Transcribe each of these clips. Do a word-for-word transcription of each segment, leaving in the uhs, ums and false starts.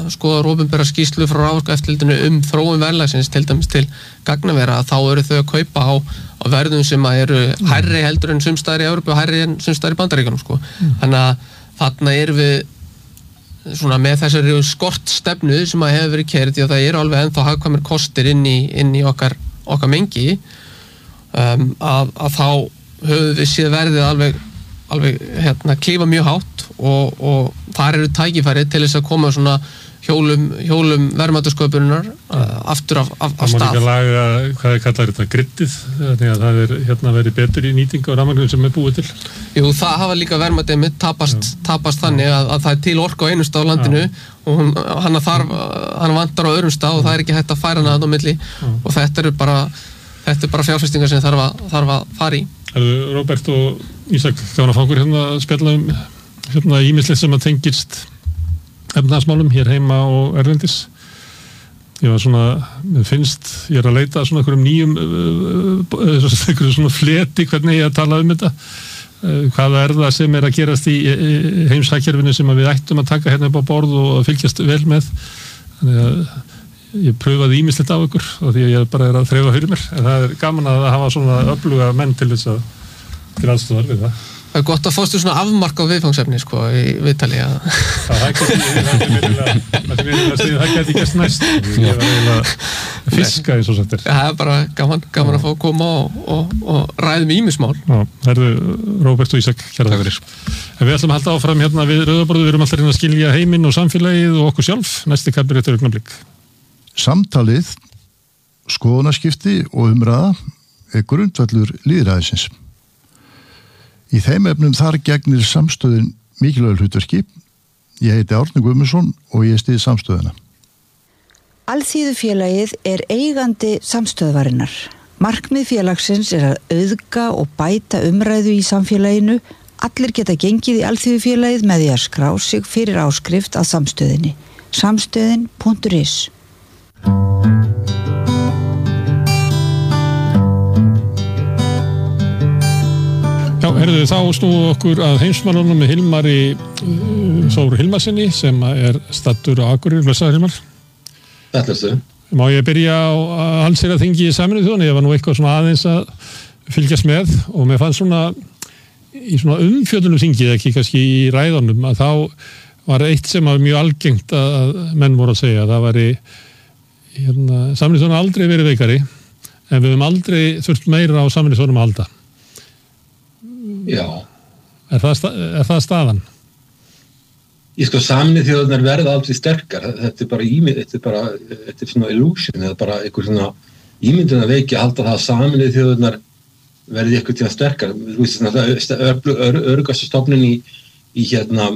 skoðar opinbera skýrslu frá raforkueftirlitinu um þróun verðlagsins til dæmis til gagnavera, þá eru þau að kaupa á, á verðum sem eru hærri heldur en sumstaðar í Evrópu og hærri en sumstaðar í Bandaríkjunum sko. Mm. Þannig að þarna erum við svona með þessari skortstefnu sem að hefur verið keyrð, því að það eru alveg ennþá hagkvæmir kostir inn í, inn í okkar, okkar mengi, um, að, að þá höfum við séð verðið alveg, alveg hérna, klífa mjög hátt og, og þar eru tækifæri til þess að koma svona hjólum, hjólum verðmætasköpunar uh, aftur af, af, af stað. Það má líka laga, hvað er kallar þetta, griddið, þannig að það er hérna verið betur í nýtingu og rafmagninu sem er búið til. Jú, það hafa líka verðmætið mitt tapast, tapast þannig að, að það er til orku á einu stað á landinu Já. og hún, hann, þarf, hann vantar á öðrum stað og það er ekki hægt að færa hana að á milli Já. og þetta eru bara, þetta er bara fjárfestingar sem þarf að, þarf að fara í. Herðu, Róbert og Ísak, gaman að fá okkur hérna að spjalla um hérna ýmislegt sem að tengist efnahagsmálum hér heima og erlendis. Ég var svona, mér finnst, ég er að leita svona einhverjum nýjum, uh, einhverjum svona fleti hvernig ég að tala um þetta. Uh, hvað er það sem er að gerast í heimshagkerfinu sem að við ættum að taka hérna upp á borð og fylgjast vel með. Þannig að ég pröfaði ýmislegt á ykkur og því að ég bara er að þreifa fyrir mér. En það er gaman að hafa svona öfluga menn til þess að til aðstofar við það. Það er gott að fástu svona afmark á viðfangsefni sko í viðtali að það geti það geti gæst næst ég var eiginlega fiska eins og settir. Það er bara gaman, gaman að fá að koma og, og, og ræðum ýmismál. Já, herðu Róbert og Ísak, kæra fyrir. En við ætlum að halda áfram hérna við rauðaborðu, við erum alltaf að skilja heiminn og samfélagið og okkur sjálf, næsti kapur eftir augnablik. Samtalið, skoðanaskipti og umræða er grundvöllur lýðræðisins. Í þeim efnum þar gegnir samstöðin mikilvægur hlutverki. Ég heiti Árni Guðmundsson og ég styð samstöðina. Alþýðufélagið er eigandi samstöðvarinnar. Markmið félagsins er að auðga og bæta umræðu í samfélaginu. Allir geta gengið í Alþýðufélagið með því að skrá sig fyrir áskrift að samstöðinni. samstöðin punktur is Já, herðu, þá snúum okkur að heimsmálunum með Hilmari uh, Þór Hilmarsinni sem er staddur á Akureyri. Blessaður Hilmar. Þetta er þau. Má ég byrja á að haldsera þingi í Sameinuðu þjóðanna? Ég var nú eitthvað svona aðeins að fylgjast með og mér fannst svona í svona umfjöllunum þingið, ekki kannski í ræðunum, að þá var eitt sem var mjög algengt að menn voru að segja. Það var í hérna, Sameinuðu þjóðanna aldrei verið veikari en við höfum aldrei þurft meira á Sameinuðu þjóðanum að halda. Já. Er það, er það staðan? Ég sko, Sameinuðu þjóðirnar verða aldrei sterkar. Þetta er bara ímynd, þetta er bara, þetta er svona illusion, eða bara einhver svona ímyndun að veiki að halda það að Sameinuðu þjóðirnar verði eitthvað tíma sterkar. Þú veist, svona örugasta stofnun í, í hérna,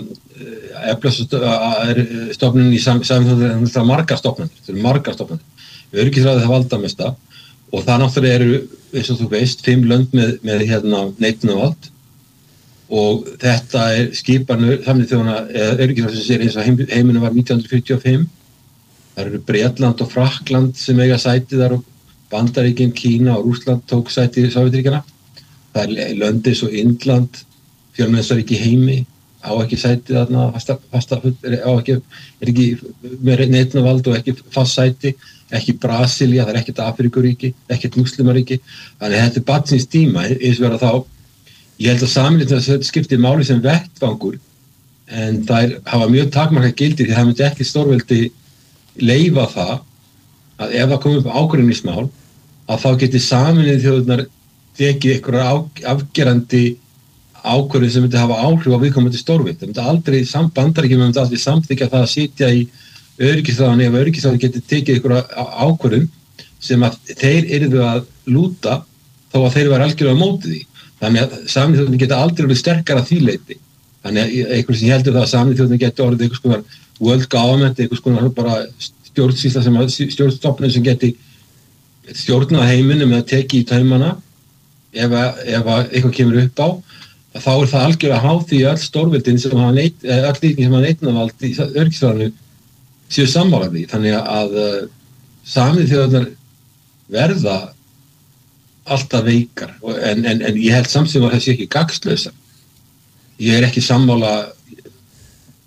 stofnun í Sameinuðu þjóðirnar, það er margar stofnunir, það er margar stofnunir. Öryggisráðið það valda mesta og það náttúrulega eru, eins og þú veist, fimm lönd með, með hérna neitunarvald. Og þetta er skipanur Sameinuðu þjóðanna, eða öryggisráðsins er eins og heim, heiminu var nítján hundruð fjörutíu og fimm. Það eru Bretland og Frakkland sem eiga sæti þar og Bandaríkin, Kína og Rússland tók sæti í Sovétríkjana. Það er löndið svo Indland, fjölmennsríki í heimi, á ekki sæti þarna, fasta, fasta, á ekki, er ekki með neitunarvald og ekki fast sæti, ekki Brasilía, það er ekkert Afríkuríki, ekkert Múslimaríki. Þannig að þetta er barnsins tíma, eins og vera þá. Ég held að Sameinuðu þjóðirnar skiptir máli sem vettvangur en þær hafa mjög takmarkað gildi því það myndi ekki stórveldi leyfa það að ef það kom upp ágreiningsmál að þá geti Sameinuðu þjóðirnar tekið einhverja afgerandi ákvörðun sem myndi hafa áhrif á viðkomandi stórveldi. Það myndi aldrei, Bandaríkjunum myndi aldrei samþykkja það að sitja í öryggisráðinu ef öryggisráðinu geti tekið einhverja ákvörðun sem að þeir yrðu að lúta þó að þeir væru algjörlega á móti því. Þannig að Sameinuðu þjóðirnar geta aldrei verið sterkar að því leyti. Þannig að einhvern sem heldur það að Sameinuðu þjóðirnar geti orðið einhvers konar world government, einhvers konar bara stjórnsýsla sem stjórnstofnun sem geti stjórnað heiminum eða tekið í taumana ef, ef eitthvað kemur upp á, þá er það algjörlega háð því öll stórveldin sem hafa neitt, öll ríkin sem hafa neitunarvald í öryggisráðinu séu sammála því. Þannig að uh, Sameinuðu þjóðirnar verða alltaf veikar en, en, en ég held samt sem að þessi ekki gagnslausar. Ég er ekki sammála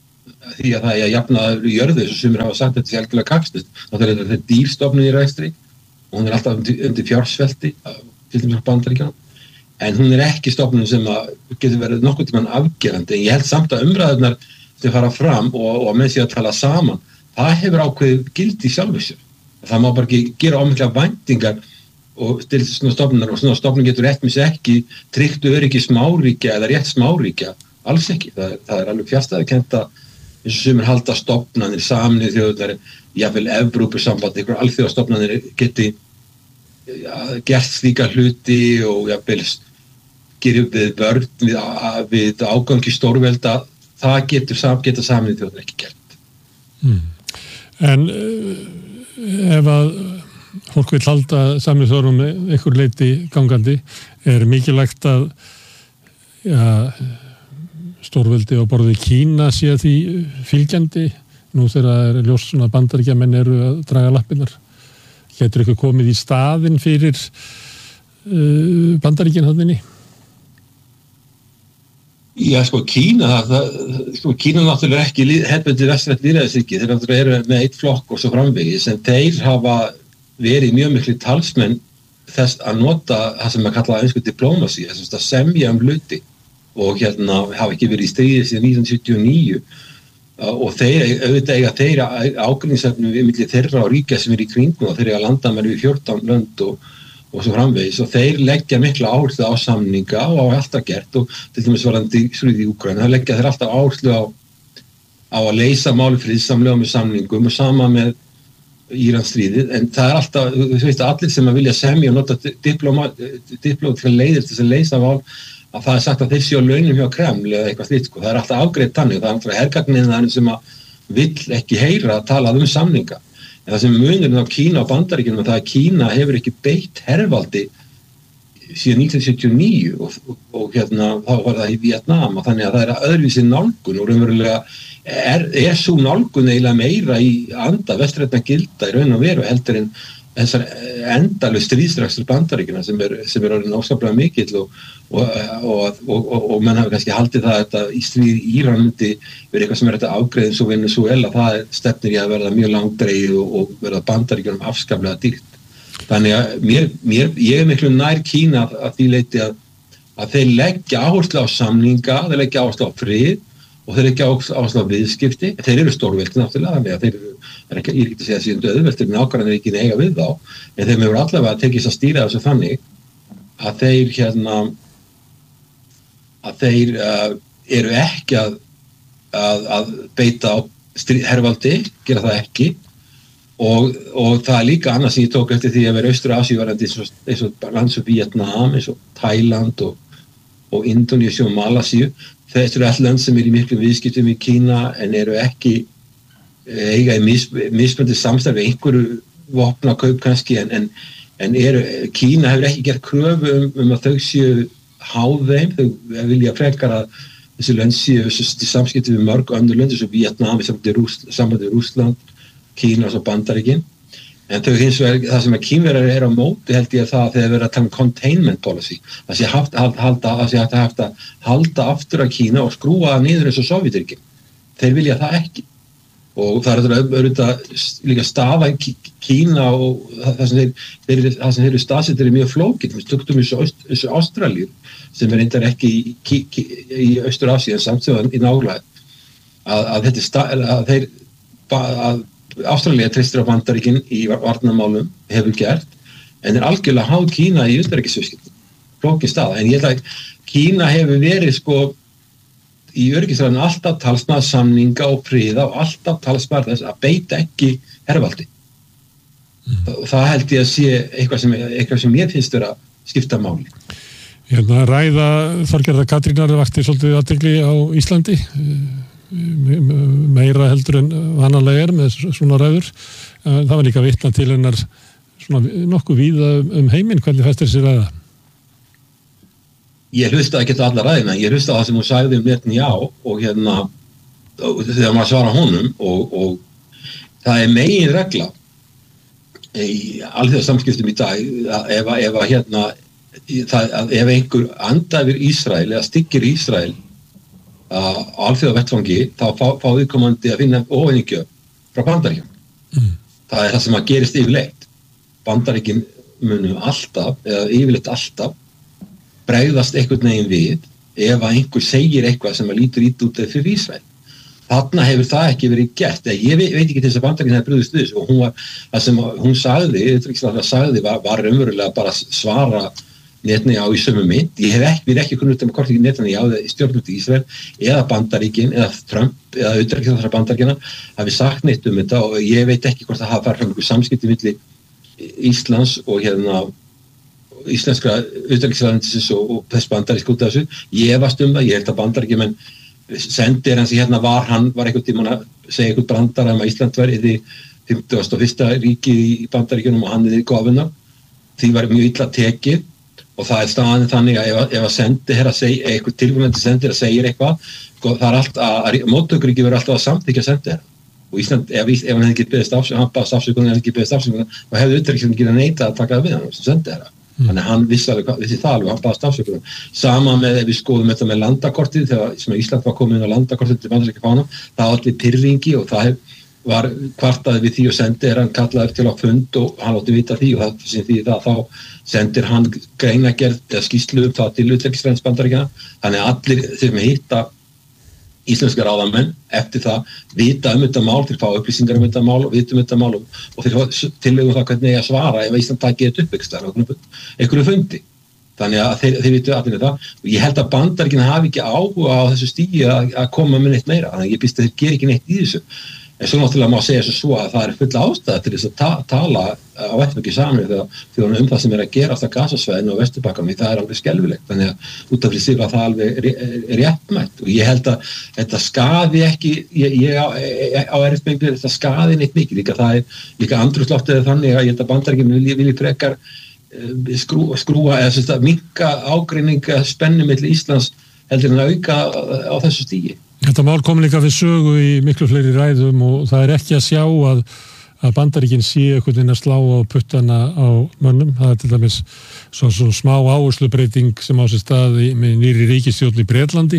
því að það er að jafna jörðu sem sumir hafa sagt að þetta sé algjörlega kaksnust. Þetta er þetta dýrstofnun í rekstri og hún er alltaf undir, undir fjársvelti til dæmis á Bandaríkjunum. En hún er ekki stofnun sem að getur verið nokkuð tímann afgerandi. En ég held samt að umræðurnar sem fara fram og, og að menn sé að tala saman, það hefur ákveðið gildi í sjálfu sér. Það má bara ekki gera ómikla væntingar og til svona stofnunar og svona stofnun getur rétt með sér ekki tryggt öryggi smáríkja eða rétt smáríkja, alls ekki. Það, það er alveg fjárstæðukent að eins og sumir halda stofnanir, Sameinuðu þjóðirnar, jafnvel Evrópusamband, einhver alþjóðastofnanir geti ja, gert slíka hluti og jafnvel gerir upp við vörn við, við ágangi stórvelda, það getur geta Sameinuðu þjóðirnar ekki gert. Mm. En ef að fólk vil halda Sameinuðu þjóðunum með einhver leyti gangandi, er mikilvægt að ja, stórveldi á borði Kína sé því fylgjandi nú þegar er ljóst svona Bandaríkjamenn eru að draga lappirnar. Getur eitthvað komið í staðinn fyrir uh, Bandaríkinn þarna? Já, sko, Kína, það, sko, Kína náttúrulega ekki hefðbundið vestrænt lýðræðisríki, þeir náttúrulega eru með eitt flokk og svo framvegis, en þeir hafa verið mjög miklu talsmenn þess að nota það sem að kalla einsku diplómasi, þess að semja um hluti og hérna hafa ekki verið í stríði síðan nítján hundruð sjötíu og níu og þeir, auðvitað eiga þeir ágreiningsefni við milli þeirra og ríkja sem er í kringum og þeir eiga landamæri við fjórtán lönd og og svo framvegis og þeir leggja mikla áherslu á samninga og á alltaf gert og til dæmis varðandi stríðið í Úkraínu, það leggja þeir alltaf áherslu á, á að leysa máli friðsamlega með samningum og sama með Íransstríðið, en það er alltaf, þú veist að allir sem að vilja semja og nota diplómatíska leiðir til að leysa mál, að það er sagt að þeir séu á launum hjá Kreml eða eitthvað slíkt, sko. Það er alltaf afgreitt þannig, það er alltaf hergagniðnaðurinn sem að vill ekki heyra að tala um samninga. En það sem munurinn á Kína og Bandaríkjunum er það að Kína hefur ekki beitt hervaldi síðan nítján hundruð sjötíu og níu og, og, og hérna þá var það í Víetnam og þannig að það er öðruvísi nálgun og raunverulega er, er svo nálgun eiginlega meira í anda vestrænna gilda í raun og veru heldur en þessar endalu stríðsrekstur Bandaríkjuna sem er, sem er orðin óskaplega mikill og, og, og, og, og, og menn hafi kannski haldið það að þetta í stríð í Íran myndi verið eitthvað sem er þetta afgreiðin svo Venezuela, það stefnir í að verða mjög langdregið og, og verða Bandaríkjunum afskaplega dýrt. Þannig að mér, mér, ég er miklu nær Kína að því leyti að, að þeir leggja áherslu á samninga, þeir leggja áherslu á frið og þeir leggja áherslu á viðskipti. Þeir eru stórveldi náttúrulega, þannig að þeir eru, er ekki, ég er ekki að segja að síðan auðveldir með ákvarðanir ekki eiga við þá, en þeim hefur allavega tekist að stýra þessu þannig að þeir hérna, að þeir uh, eru ekki að, að, að beita á hervaldi, gera það ekki. Og, og það er líka annað sem ég tók eftir því að vera Austur-Asíuvarandi eins og, eins og lands og Víetnam, eins og Tæland og, og Indónesíu og Malasíu. Þessu eru all lönd sem eru í miklum viðskiptum í Kína en eru ekki eiga í mis, mismöndi samstarfi einhverju vopnakaup kannski en, en, en eru, Kína hefur ekki gert kröfu um, um að þau séu háð þeim, þau vilja frekar að þessi lönd séu í samskipti við mörg önnur lönd eins og Víetnam í sambandi við Rússland, Kína og Bandaríkin, en þau hins vegar, það sem að Kínverjar er á móti held ég að það þegar verið að tala um containment policy, það sé haft að halda, það sé haft að, haft að halda aftur að Kína og skrúa það niður eins og Sovétríkin. Þeir vilja það ekki og það er auðvitað líka staða í Kína og það sem þeir, þeir, það sem þeir eru staðsettir er mjög flókið, við stöktum þessu Ástralíu sem er reyndar ekki í, í, í Austur-Asíu en samt sem í nálæg að, að þetta er stað, að þeir að Ástralía treystir á Bandaríkin í varnarmálum hefur gert, en er algjörlega háð Kína í utanríkisviðskiptum. Flókin staða, en ég held að Kína hefur verið sko í öryggisráðinu alltaf talsmaður samninga og friða og alltaf talsmaður þess að beita ekki hervaldi. Mm. Það held ég að sé eitthvað sem, eitthvað sem ég finnst vera að skipta máli. Hérna ræða Þorgerðar Katrínar vakti svolítið athygli á Íslandi, meira heldur en vanalega er með svona ræður. Það var líka vitna til hennar svona nokkuð víða um heiminn. Hvernig fæst þessi ræða? Ég hlusta ekki á alla ræðina, ég hlusta á það sem hún sagði um Netanyahu og hérna þegar maður svara honum og, og það er megin regla í alþjóðasamskiptum í dag að ef, ef að hérna það, að ef einhver andæfir Ísrael eða styggir Ísrael að alþjóða vettvangi þá fá, fá viðkomandi að finna ofaníkjöf frá Bandaríkjum. Mm. Það er það sem að gerist yfirleitt. Bandaríkin munu alltaf, eða yfirleitt alltaf, bregðast einhvern veginn við ef að einhver segir eitthvað sem að lítur ít út fyrir Ísrael. Þarna hefur það ekki verið gert. Ég veit, veit ekki til þess að Bandaríkin hefði brugðist við þessu og hún var, það sem hún sagði, það sagði var, var raunverulega bara svara Netanyahu í sömu mynd. Ég hef ekki, við ekki kunnugt um hvort ekki Netanyahu eða stjórnvöld í Ísrael eða Bandaríkin eða Trump eða utanríkisráðherra Bandaríkjanna hafi sagt neitt um þetta og ég veit ekki hvort það hafa farið fram einhver samskipti milli Íslands og hérna íslenskra utanríkisráðuneytisins og, og þess bandarísk út af þessu. Ég efast um það, ég held að Bandaríkjamenn sendir hans í hérna var hann var einhvern tímann að segja einhvern brandar um að Ísland var yfir fimmtugasta og fyrsta ríkið í Bandaríkjunum og hann yfir gofuna. Því var mjög illa tekið og það er staðan þannig að ef, ef að sendi herra segja eitthvað tilvíðandi sendir að segja eitthvað sko, það er allt að, að móttökuríki verður alltaf að samþykkja sendi herra og Ísland ef, ef hann hefði ekki beðist afsökunar hann baðast afsökunar en hefði ekki beðist afsökunar þá hefði utanríkisráðuneytið ekki neitað að taka það við hann sem sendi herra. Mm. Þannig að hann vissi, alveg, vissi það alveg, hann baðast afsökunar. Sama með ef við skoðum þetta með landakortið, þegar sem Ísland var komið inn á landakortið til bandaríska fána, það var allir pirringi og það hef, var kvartaði við því og sendir hann kallaður til á fund og hann átti vita því og það sem því það þá sendir hann greinagerð eða skýrslu um það til utanríkisráðuneytis Bandaríkjanna. Þannig að allir sem hitta íslenska ráðamenn eftir það vita um þetta mál, þeir fá upplýsingar um þetta mál og vita um þetta mál og, og þeir fá tillögum það hvernig ég að svara ef Ísland takir þetta upp einhverju fundi. Þannig að þeir, þeir vitu allir það og ég held að Bandaríkin hafi ekki áhuga á þessu stígi að, að koma með neitt meira. Þannig að ég býst að þeir gera ekki neitt í þessu. En svo náttúrulega má segja svo að það er full ástæða til þess að ta tala á vettvangi Sameinuðu þjóðanna um það sem er að gerast á Gazasvæðinu og Vesturbakkanum, það er alveg skelfilegt. Þannig að út af því sig var það alveg réttmætt og ég held að þetta skaði ekki, ég, ég á, á erfitt með þetta skaði neitt mikið, líka það er líka andrúmsloftið þannig að ég held að Bandaríkin vilji, vilji frekar skrú, skrúa eða minnka ágreininga spennu milli Íslands heldur en að auka á þessu stígi. Þetta mál kom líka við sögu í miklu fleiri ræðum og það er ekki að sjá að, að Bandaríkin sé einhvern veginn að slá á puttana á mönnum. Það er til dæmis svo, svo smá áherslubreiting sem á sér stað í, með nýri ríkisstjórn í Bretlandi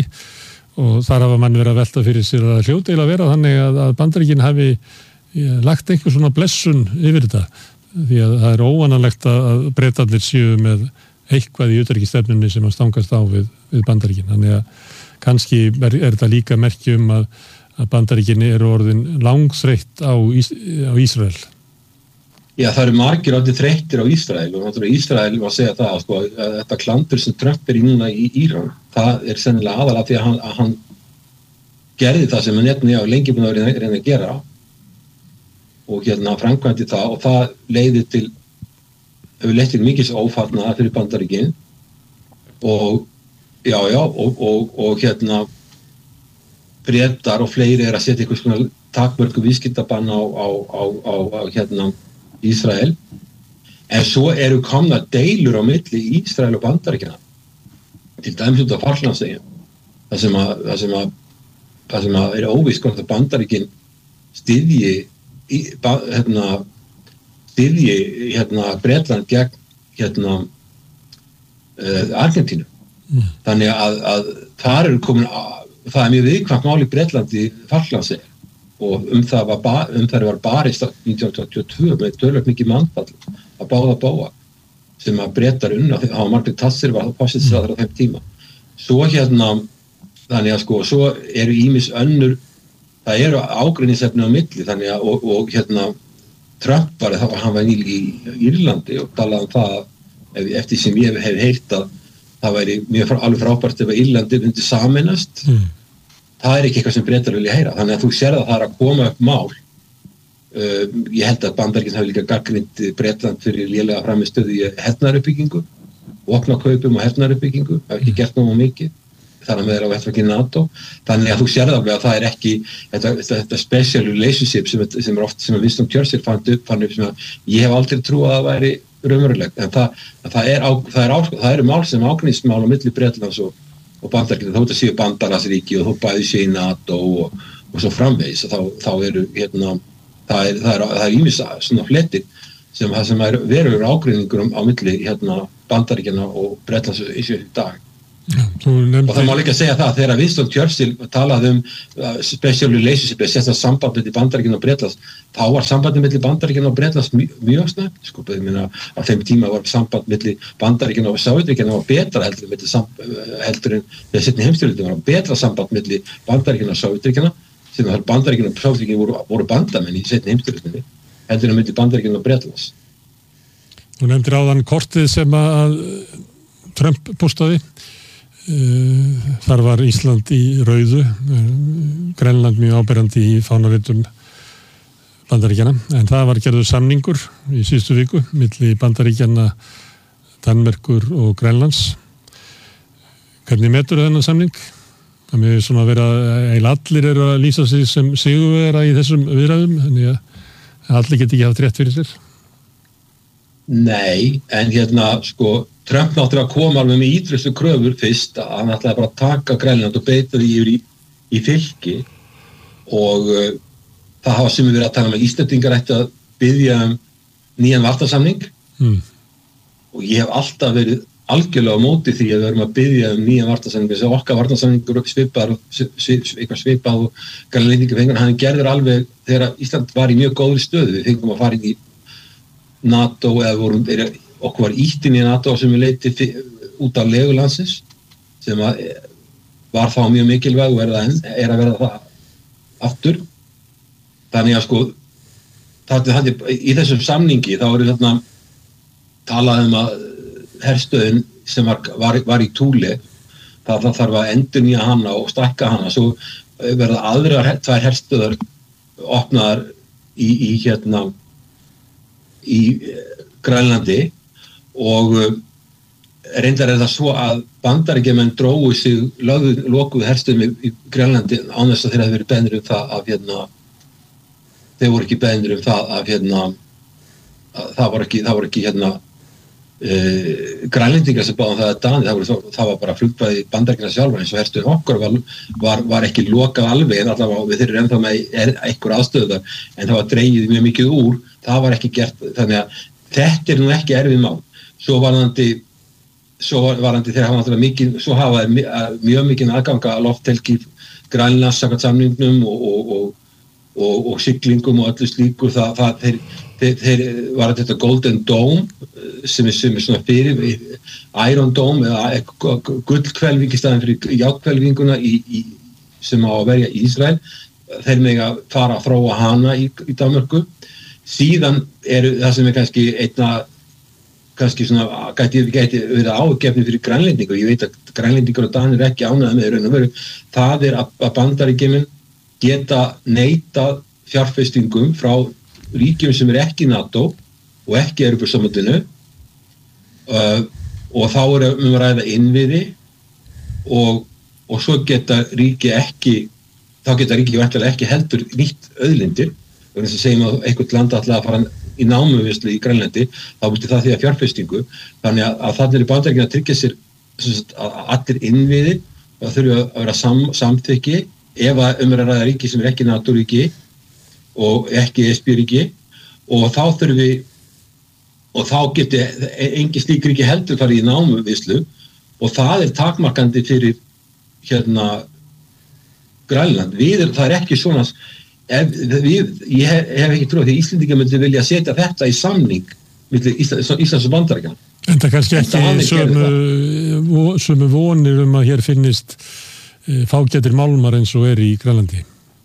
og þar hafa mann verið að velta fyrir sér að hljóta eiginlega vera þannig að, að Bandaríkin hafi ja, lagt einhver svona blessun yfir þetta því að það er óvanalegt að Bretarnir séu með eitthvað í utanríkisstefnunni sem að stangast á við, við Bandaríkin. Þannig að kannski er, er þetta líka merki um að, að Bandaríkin eru orðin langþreytt á, Ís, á Ísrael. Já, það eru margir orðið þreyttir á Ísrael og náttúrulega Ísrael var að segja það sko, að þetta klandur sem Trump er í núna í Íran, það er sennilega aðalega því að hann, að hann gerði það sem Netanyahu lengi búin að reyna að gera og hérna framkvæmdi það og það leiði til hefur leitt til mikils ófarnaðar fyrir Bandaríkin og Já, já, og, og, og hérna Bretar og fleiri er að setja einhvers konar takmörku viðskiptabann á, á, á, á, á hérna Ísrael. En svo eru komna deilur á milli Ísrael og Bandaríkjanna. Til dæmis út af Falklandseyjum. Það sem að, það sem að, það sem að er óvíst hvort að Bandaríkin styðji, hérna, styðji hérna Bretland gegn hérna uh, Argentínu. Mm. Þannig að, að þar eru komin að, það er mjög viðkvæmt mál í Bretlandi Falklandseyjar og um það var, ba, um það var barist nítján hundruð áttatíu og tvö með tölvöld mikið mannfall að báða báa sem að Bretar unna, það var Margaret Thatcher var forsætisráðherra á þeim tíma. Svo hérna, þannig að sko, svo eru ýmis önnur, það eru ágreiningsefni á milli, þannig að og, og hérna Trump var, hann var í, í Írlandi og talaði um það eftir sem ég hef heyrt að það væri mjög alveg frábært ef að Írlandi myndi sameinast. Mm. Það er ekki eitthvað sem Bretar vilja heyra. Þannig að þú sér að það er að koma upp mál. Uh, ég held að Bandaríkin hafi líka gagnrýnt Bretland fyrir lélega framistöðu í hernaðaruppbyggingu, vopnakaupum og hernaðaruppbyggingu. Það er ekki gert náma mikið. Þar að með er á vettvangi NATO. Þannig að þú sér að það er ekki þetta, þetta, þetta special relationship sem, sem er oft sem að Winston Churchill fann upp, fann upp sem að ég hef aldrei trúið að það væri raunverulegt, en það, það, er á, það, er á, það eru mál sem ágreiningsmál á milli Bretlands og, og Bandaríkjanna, þó þetta séu bandalagsríki og þó bæði séu NATO og, og svo framvegis, þá, þá eru hérna, það er, það er, það er ýmis svona flettir sem, sem er verulegur ágreiningur á milli hérna Bandaríkjanna og Bretlands í dag. og það má líka segja það þegar Winston Churchill talaði um uh, special relationship, sérstaklega samband milli Bandaríkjanna og Bretlands, þá var sambandi milli Bandaríkjanna og Bretlands mjög, mjög snöggt sko, ég meina á þeim tíma var samband milli Bandaríkjanna og Sovétríkjanna var betra heldur en milli heldur en þegar seinni heimsstyrjöldin var betra samband milli Bandaríkjanna og Sovétríkjanna, sem það Bandaríkjanna og Sovétríkjanna voru, voru bandamenn í seinni heimsstyrjöldinni heldur en milli Bandaríkjanna og Bretlands. Þú nefndir áðan kortið sem að Trump postaði. Þar var Ísland í rauðu, Grænland mjög áberandi í fánaritum Bandaríkjanna, en það var gerður samningur í síðustu viku milli Bandaríkjanna, Danmerkur og Grænlands. Hvernig metur þennan samning? Það með svona vera, eiginlega allir eru að lýsa sig sem sigurvegara í þessum viðræðum, þannig að allir geti ekki haft rétt fyrir sér. Nei, en hérna sko Trump náttúrulega kom alveg með ítrustu kröfur fyrst að hann ætlaði bara að taka Grænland og beita því yfir í, í fylki og uh, það hafa sumir verið að tala með Íslendingar ætti að biðja um nýjan varnarsamning mm. og ég hef alltaf verið algjörlega á móti því að við erum að biðja um nýjan varnarsamning þess að okkar varnarsamningur svipar, svip, eitthvað svipað og Grænlendingar fengur hann gerður alveg þegar Ísland var í mjög góðri stöðu, við fengum að fara inn í NATO eða vorum, okkur var ítt inn í NATO sem við leiti út af legulandsins sem að var þá mjög mikilvæg og er að, er að vera það aftur. Þannig að sko það, það, í þessum samningi þá eru þarna talað um að herstöðin sem var, var, var í Túle það, það þarf að endurnýja hana og stækka hana svo verða aðrar tvær herstöðar opnaðar í, í hérna í Grænlandi og reyndar er það svo að Bandaríkjamenn drógu sig lögðu, lokuðu herstöðum í Grænlandi án þess að þeir hafi verið beðnir um það af hérna þeir voru ekki beðnir um það af hérna það var ekki, það var ekki hérna uh, Grænlendingar sem báðum það að Dani, það, voru, það var bara flugfræði Bandaríkjanna sjálfur eins og herstöðum okkar var, var, var ekki lokað alveg en allavega við þeir eru ennþá með einhver aðstöðar en það var dregið mjög mikið úr það var ekki gert, þannig að þetta er nú ekki erfið mál. Svo varðandi, svo varðandi þegar hafa náttúrulega mikið, svo hafa mjög mikið aðganga að lofthelgi Grænlands samkvæmt samningnum og, og, og, og, og siglingum og öllu slíku, það, það þeir, þeir, þeir var þetta Golden Dome sem er, sem er svona fyrir Iron Dome eða gullhvelfing í staðinn fyrir járnhvelfinguna í, í, sem á að verja í Ísrael, þeir mega fara að þróa hana í, í Danmörku. Síðan eru það sem er kannski einna kannski svona gæti, gæti verið ágefni fyrir Grænlendingur, ég veit að Grænlendingur og Danir er ekki ánægðir með raun og veru, það er að Bandaríkjamenn geta neitað fjárfestingum frá ríkjum sem er ekki NATO og ekki Evrópusambandinu uh, og þá er um að ræða innviði og, og svo geta ríki ekki þá geta ríki væntanlega ekki heldur nýtt auðlindir. Þannig að segjum að einhvert land ætla að fara í námuvislu í Grænlandi, þá myndi það því að fjárfestingu. Þannig að, að það er í Bandaríkjunum að tryggja sér að allir innviði það þurfa að vera sam, samþykki ef að um er að ræða ríki sem er ekki NATO-ríki og ekki E S B-ríki og þá þurfum við og þá geti engin slík ríki heldur farið í námuvislu og það er takmarkandi fyrir hérna Grænland. Við, það er ekki svona Ef, við, ég hef, hef ekki trúið því að Íslendingar myndi vilja setja þetta í samning milli Íslands, Íslands og Bandaríkjanna. En það kannski ekki sömu, sömu vonir um að hér finnist e, fágætir málmar eins og er í Grænlandi?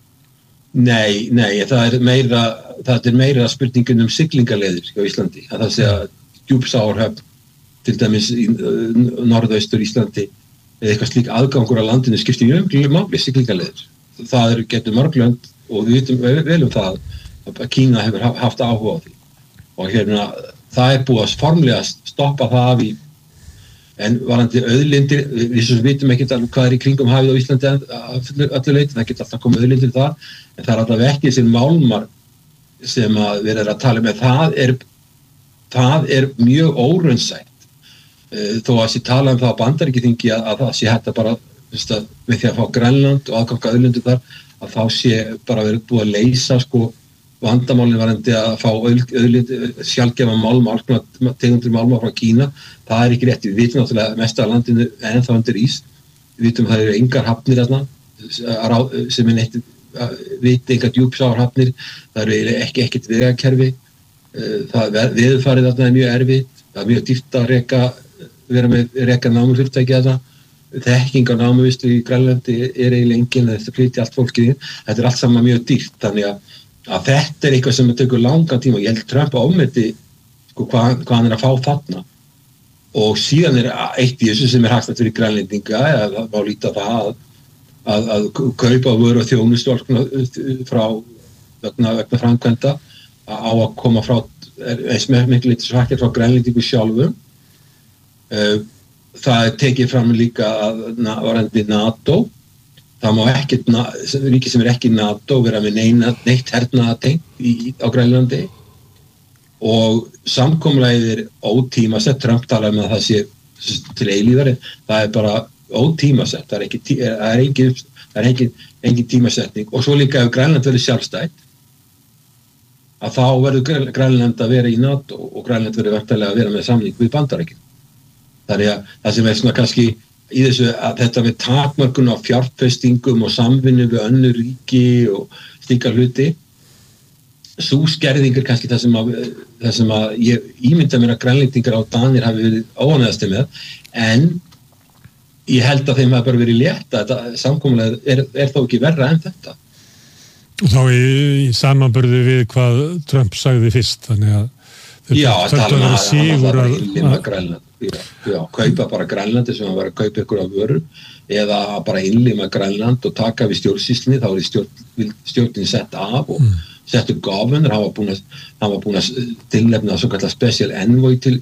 Nei, nei, það er meira, það er meira spurningin um siglingarleiðir á Íslandi. Að það sé að Djúpsárhöfn, til dæmis í norðaustur Íslandi, eða eitthvað slík aðgangur á landinu skiptir mjög máli siglingarleiðir. Það eru getur mörglönd og við vitum vel um það að Kína hefur haft áhuga á því og hérna það er búið að formlega stoppa það af í en varandi auðlindir við sem vitum ekki hvað er í kringum hafið á Íslandi að öllu leyti, það geta alltaf komið auðlindir þar en það er alltaf ekki þessi málmar sem að við erum að tala með það er, það er mjög óraunsætt þó að sé tala um það á Bandaríkjaþingi að, að það sé hægt að bara með því að fá Grænland og aðganga auðlindir þar að þá sé bara verið búið að leysa sko vandamálin varandi að fá auðlind sjálfgefa málma, alls konar tegundir málma frá Kína, það er ekki rétt. Við vitum náttúrulega mest af landinu ennþá undir ís. Við vitum að það eru engar hafnir þarna sem er neitt viti, engar djúpsárhafnir, það eru eiginlega ekki ekkert vegakerfi, það veðurfarið þarna er mjög erfitt, það er mjög dýrt að reka, vera með reka námufyrirtæki þarna, þekking á námuvistu í Grænlandi er eiginlega engin, þetta flytja allt fólkið inn, þetta er allt saman mjög dýrt, þannig að að þetta er eitthvað sem tekur langan tíma og ég held Trump að ofmeti sko, hvað, hvað hann er að fá þarna og síðan er eitt í þessu sem er hagstætt fyrir Grænlendinga eða má líta það að, að, að kaupa vöru og þjónustu frá vegna, vegna framkvæmda á að koma frá eins með miklu litur svakkir frá Grænlendingu sjálfum. Það er tekið fram líka að varandi NATO. Það má ekkert, ríki sem er ekki NATO vera með neina, neitt hernaðatengt á Grænlandi og samkomulagið er ótímasett, Trump talaði um að það sé til eilífari, það er bara ótímasett, það er ekki, það er engin, það er engin, engin tímasetning og svo líka ef Grænland verður sjálfstætt að þá verður Grænland að vera í NATO og Grænland verður væntanlega að vera með samning við Bandaríkin. Þannig að það sem er svona kannski í þessu að þetta með takmörkun á fjárfestingum og samvinnu við önnur ríki og slíka hluti sú skerðing er kannski það sem að, það sem að ég ímynda mér að Grænlendingar á Danir hafi verið óánægðasti með en ég held að þeim hafi bara verið létta þetta samkomulega er, er þó ekki verra en þetta. Þá í, í samanburði við hvað Trump sagði fyrst þannig að Já, tala um að það var að innlima Grænland já, já, kaupa bara Grænlandi sem að vera að kaupa ykkur af vöru eða bara innlima Grænland og taka við stjórnsýslunni, þá er stjórn, stjórnin sett af og mm. sett upp governor, hann var búin að, hann var búin að tilnefna svo kallar special envoy til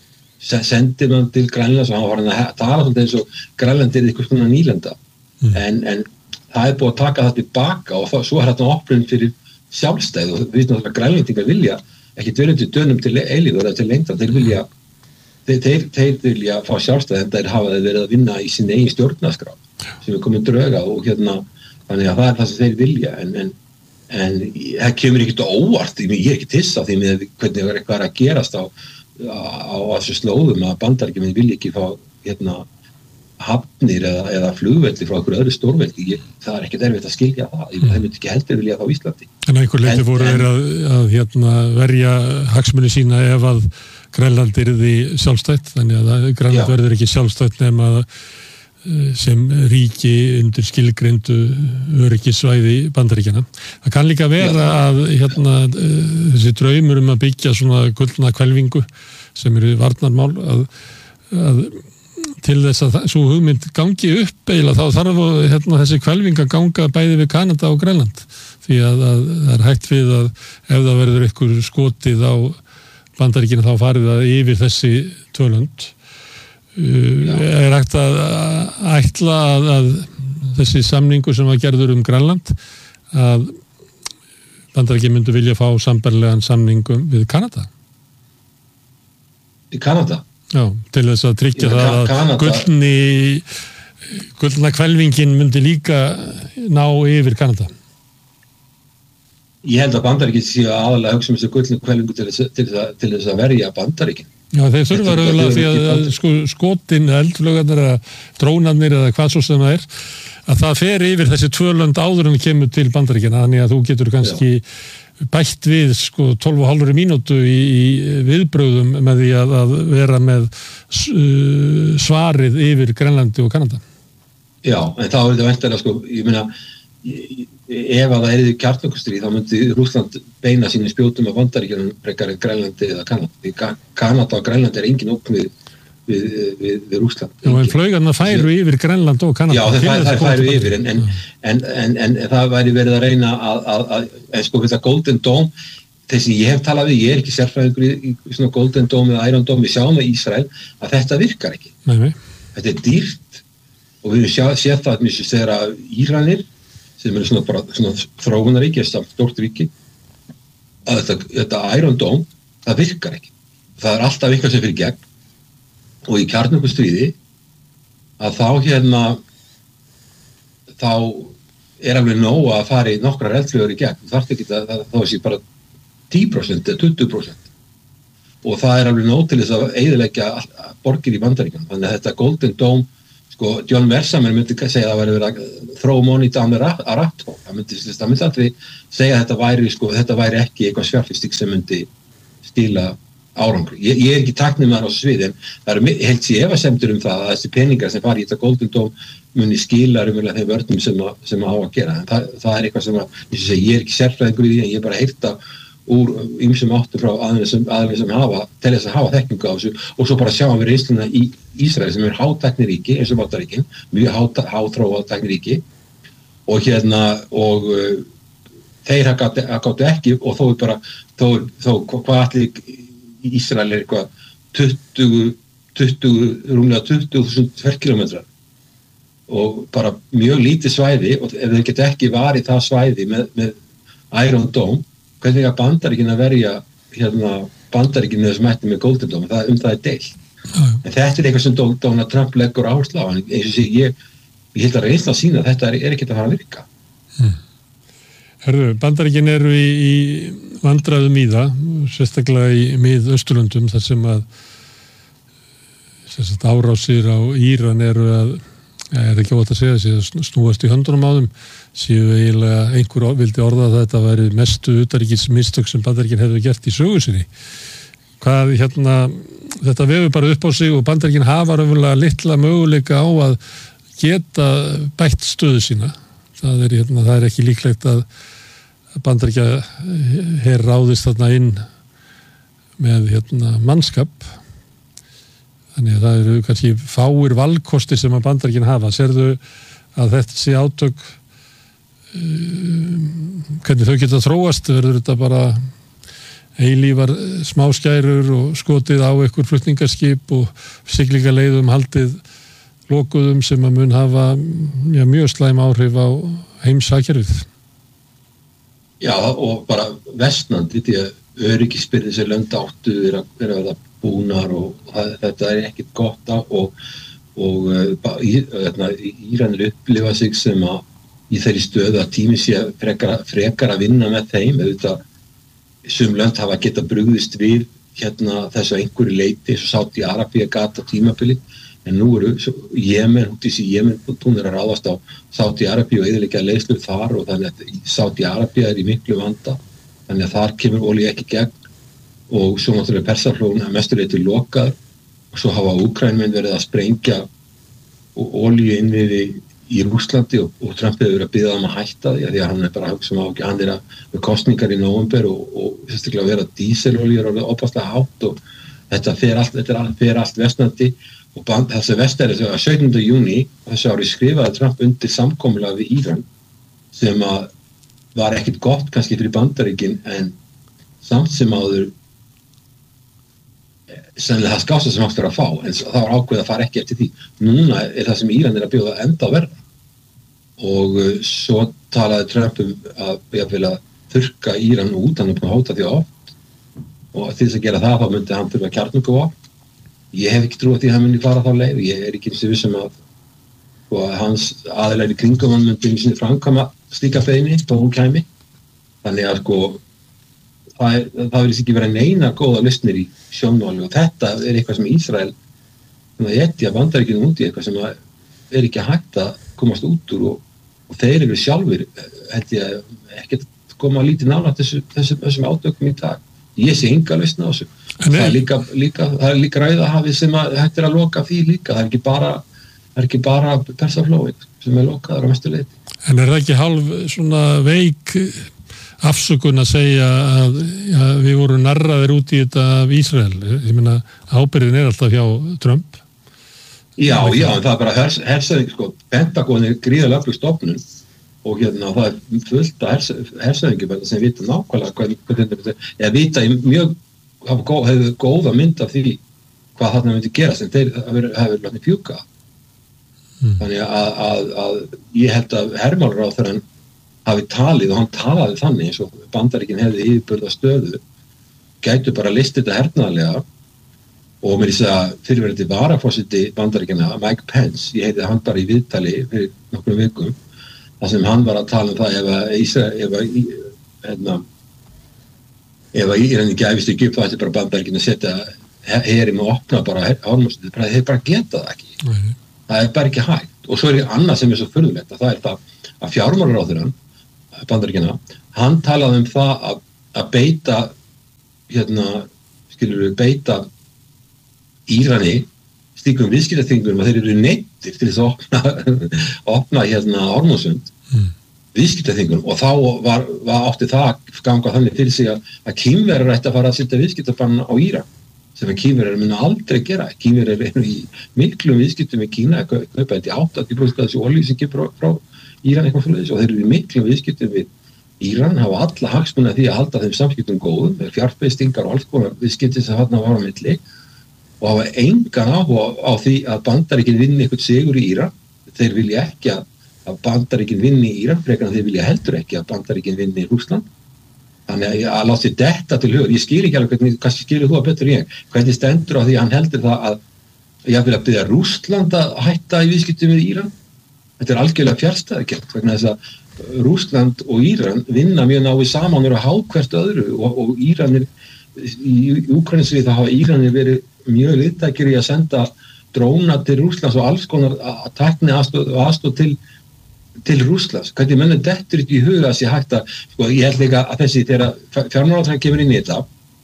sendir hann til Grænland og hann var hann að tala svolítið eins og Grænland er eitthvað svona nýlenda mm. en, en það er búið að taka það tilbaka og það, svo er þetta opnum fyrir sjálfstæð og við veitum að Grænlendingar vilja ekki dönum til dönum til eilífur eða til lengda, þeir vilja þeir, þeir, þeir vilja fá sjálfstæð en þeir hafa þeir verið að vinna í sinni eigin stjórnarskrá sem er komin drauga og hérna þannig að það er það sem þeir vilja en, en, en það kemur ekkert óvart ég er ekki tissa því með hvernig það er eitthvað að gerast á, á, á þessu slóðum að Bandaríkjamenn vilja ekki fá hérna hafnir eða, eða flugvelli frá okkur öðru stórveldi ég, það er ekkert erfitt að skilja það ég myndi ekki heldur vilja þá Íslandi En einhver leiti voru þeir að, að hérna, verja hagsmuni sína ef að Grænland yrði sjálfstætt þannig að Grænland verður ekki sjálfstætt nema sem ríki undir skilgreindu öryggissvæði Bandaríkjanna. Það kann líka vera Já. að hérna, þessi draumur um að byggja svona gullna hvelfingu sem eru varnarmál að, að til þess að svo hugmynd gangi upp eiginlega þá þarf hérna, þessi hvelfing að ganga bæði við Kanada og Grænland því að, að það er hægt við að ef það verður einhver skotið á Bandaríkina þá farið það yfir þessi tvölönd uh, er hægt að ætla að, að þessi samningu sem var gerður um Grænland að Bandaríkin myndu vilja fá sambærilegan samningum við Kanada Í Kanada? Já, til þess að tryggja það að Kanada... gullni gullna hvelfingin myndi líka ná yfir Kanada. Ég held að Bandaríkin séu aðalega hugsa um þessu gullnu hvelfingu til þess, til, þess, til þess að verja Bandaríkin. Já, þeir þurfa rauðlega því að, að sko, skotin, eldflögarnir eða drónarnir eða hvað svo sem það er að það fer yfir þessi tvö lönd áður en kemur til Bandaríkina, þannig að þú getur kannski Já. bætt við sko tólf og hálfri mínútu í, í viðbrögðum með því að, að vera með uh, svarið yfir Grænlandi og Kanada. Já, en þá er þetta væntanlega sko, ég meina ef að það er í kjarnorkustríð þá myndi Rússland beina sínum spjótum af Bandaríkjunum frekar en Grænlandi eða Kanada. Kanada og Grænlandi er engin ógn við við, við, við Rússland. Já, en flaugarna færu yfir Grænland og Kanada. Já, þeir færu, færu yfir, en, en, en, en, en það væri verið að reyna að, að, að, að sko þetta Golden Dome, þessi ég hef talað við, ég er ekki sérfræðingur í, í svona Golden Dome eða Iron Dome, við sjáum með Ísrael að þetta virkar ekki. Nei, nei. Þetta er dýrt og við höfum séð það að mér sé þegar að Íranir, sem eru svona, bara, svona þróunaríki, eða stórt ríki, að þetta, þetta Iron Dome, það virkar ekki. Það er alltaf eitthvað sem fyrir gegn og í kjarnorkustríði að þá hérna þá er alveg nóg að fara í nokkrar eldflögur í gegn, þarf ekki að þá sé bara tíu prósent eða tuttugu prósent og það er alveg nóg til þess að eyðileggja borgir í Bandaríkjunum, þannig að þetta Golden Dome, sko, John Mersamer myndi segja að það væri verið að throw money down a rat hole, það myndi, það myndi aldrei segja að þetta væri, sko, þetta væri ekki eitthvað fjárfesting sem myndi stíla árangri. Ég, ég er ekki tæknimaður á þessu sviði, en það eru heilt sér efasemdir um það að þessi peningar sem fari í þetta Golden Dome muni skila raunverulega þeim vörnum sem að, sem að á að gera. En það, það er eitthvað sem að, ég, segi, ég er ekki sérfræðingur í því, en ég er bara heyrta úr ýmsum áttum frá aðeins sem, aðeins sem hafa, til þess að hafa þekkingu á þessu og svo bara sjáum við reynsluna í Ísrael sem er hátækniríki, eins og Bandaríkin, mjög háþróað tækniríki og hérna, og uh, þeir gátu ekki og þó er bara, þó, þó hvað allir Ísrael er eitthvað tuttugu, tuttugu, rúmlega tuttugu þúsund ferkílómetrar og bara mjög lítið svæði og ef þeir geta ekki varið það svæði með, með Iron Dome, hvernig að Bandaríkin að verja hérna Bandaríkin með þessum hætti með Golden Dome, það, um það er deil. En þetta er eitthvað sem Donald Trump leggur áherslu á, en eins og sé ég, ég held að reynsla að sína að þetta er, er ekki að fara að virka. Hmm. Herðu, Bandaríkin eru í, í vandræðum í það, sérstaklega í Mið-Austurlöndum þar sem að sem árásir á Íran eru að, er ekki óvægt að segja þessi, snúast í höndunum á þeim, séu eiginlega einhver vildi orða að þetta væri mestu utanríkismistök sem Bandaríkin hefur gert í sögu sinni. Hvað hérna, þetta vefur bara upp á sig og Bandaríkin hafa raunverulega litla möguleika á að geta bætt stöðu sína. Það er, hérna, það er ekki líklegt að Bandaríkja her ráðist þarna inn með hérna, mannskap. Þannig að það eru kannski fáir valkostir sem að Bandaríkin hafa. Sérðu að þetta sé átök, um, hvernig þau geta þróast, verður þetta bara eilífar smáskærur og skotið á einhver flutningaskip og siglingaleiðum haldið lokuðum sem að mun hafa já, mjög slæm áhrif á heimsakjörfið. Já, og bara vestnandi því að öryggisbyrði sem lönd áttu er að vera búnar og það, þetta er ekkert gott á og, og uh, Íranir upplifa sig sem að í þeirri stöðu að tími sé frekar, frekar að vinna með þeim, auðvitað sum lönd hafa geta brugðist við hérna þess að einhverju leiti eins og Sádi-Arabía gat á tímabili en nú eru Jemen, út í þessi Jemen hún er að ráðast á Sádi-Arabíu og eðilegja leiðslur þar og þannig að Sádi-Arabía er í miklu vanda þannig að þar kemur olíu ekki gegn og svo náttúrulega Persaflóin að mestuleyti lokar og svo hafa Úkraínmenn verið að sprengja olíu innviði í Rússlandi og, og Trump hefur verið að biðja um að hætta því að því að hann er bara að hugsa um að hann er að með kosningar í nóvember og, og sérstaklega að vera díselolíu er alveg opaslega hátt og þetta fer allt, þetta fer allt vestnandi og band, þessi vestæri að sautjánda júní þessu ári skrifaði Trump undir samkomulag við Íran sem að var ekkit gott kannski fyrir Bandaríkin en samt sem áður sennilega það skásta sem áttur að fá en það var ákveð að fara ekki eftir því núna er það sem Íran er að bjóða enda verða og uh, svo talaði Trump um að ég vil að þurrka Íran út hann er búin að hóta því oft og til þess að gera það þá myndi hann þurfa kjarnungu á ég hef ekki trúið því að hann myndi fara þá leið ég er ekki eins og vissum að og hans aðilegri kringum hann myndi einu sinni framkvæma slíka beiðni þá hún kæmi þannig að sko það, er, það verðist ekki vera neina góða lausnir í sjónmáli og þetta er eitthvað sem Ísrael ég ætti að Bandaríkjunum út í eitthvað sem er ekki hægt að komast út úr og, og þeir eru sjálfur ætti að ekki koma að lítið nálægt þessu, þessu, þessum átökum í dag ég sé enga lausn á þessu það er líka, líka, það er líka ræðahafið sem að hægt er að loka því líka það er ekki bara, það er ekki bara Persaflóin sem er lokaður á mestu leyti En er það ekki hálf svona veik afsökun að segja að ja, við vorum narraðir út í þetta af Ísrael, ég meina ábyrgðin er alltaf hjá Trump Já, já, en það er bara hers, hersæðing sko, Pentagon er gríðarlega öflug stofnun og hérna það er fullt af hersæðingjum sem vita nákvæmlega hvað, hvað eða vita í mjög hafa góð, hefur góða mynd af því hvað þarna myndi gerast en þeir hefur látið fjúka hmm. þannig að, að, að ég held að hermálráðherrann hafi talið og hann talaði þannig eins og Bandaríkin hefði yfirburða stöðu gætu bara listið þetta hernaðarlega og mér þess að fyrirverandi varaforseti Bandaríkina Mike Pence, ég heiti hann bara í viðtali fyrir nokkrum vikum það sem hann var að tala um það ef að Ísrael, ef að hérna, ef að Íran gæfist ekki upp þá ætti bara Bandaríkin að setja herinn og opna bara Hormússtrætið, þeir bara geta það ekki. Mm. Það er bara ekki hægt. Og svo er annað sem er svo furðulegt að það er það að fjármálaráðherrann Bandaríkjanna, hann talaði um það að, að beita hérna, skilur við, beita Írani slíkum viðskiptaþvingunum að þeir eru neyddir til þess að opna, opna hérna Hormúzsund mm. viðskiptaþvingunum og þá var, var átti það að ganga þannig fyrir sig að, að Kínverjar ætti að fara að setja viðskiptabann á Íran sem að Kínverjar muni aldrei gera. Kínverjar eru í miklum viðskiptum með Kína að kaupa þetta í áttatíu prósent af þessu olíu sem kemur frá Íran eitthvað fyrir þessu og þeir eru í miklum viðskiptum við Íran, hafa alla hagsmuni að því að halda þeim samskiptum góðum með fjárfestingar og alls konar viðskipti sem þarna var á milli og hafa engan áhuga á því að Bandaríkin vinni eitthvað sigur í Íran. Þeir vilja ekki að, að Bandaríkin vinni í Íran frekar en þeir vilja heldur ekki að Bandaríkin vinni í Rússland. Þannig að ég láti þetta til hugur. Ég skil ekki alveg hvernig, kannski skilur þú að betur ég, hvernig stendur á því að hann heldur það að ég vil að byrja Rússland að hætta í viðskiptum við Íran. Þetta er algjörlega fjarstæðukennt vegna þess að Rússland og Íran vinna mjög náið saman og hafa hvert öðru og, og Íranir í Úkraínu þá hafa Íranir verið mjög liðtækir í að senda dróna til Rússlands og alls konar að tækni aðstóð, aðstóð til, til Rússlands. Hvernig mönnum dettur ekki í huga að sé hægt að, sko, ég held líka að þessi þegar fjármálaráðherrann kemur inn í þetta,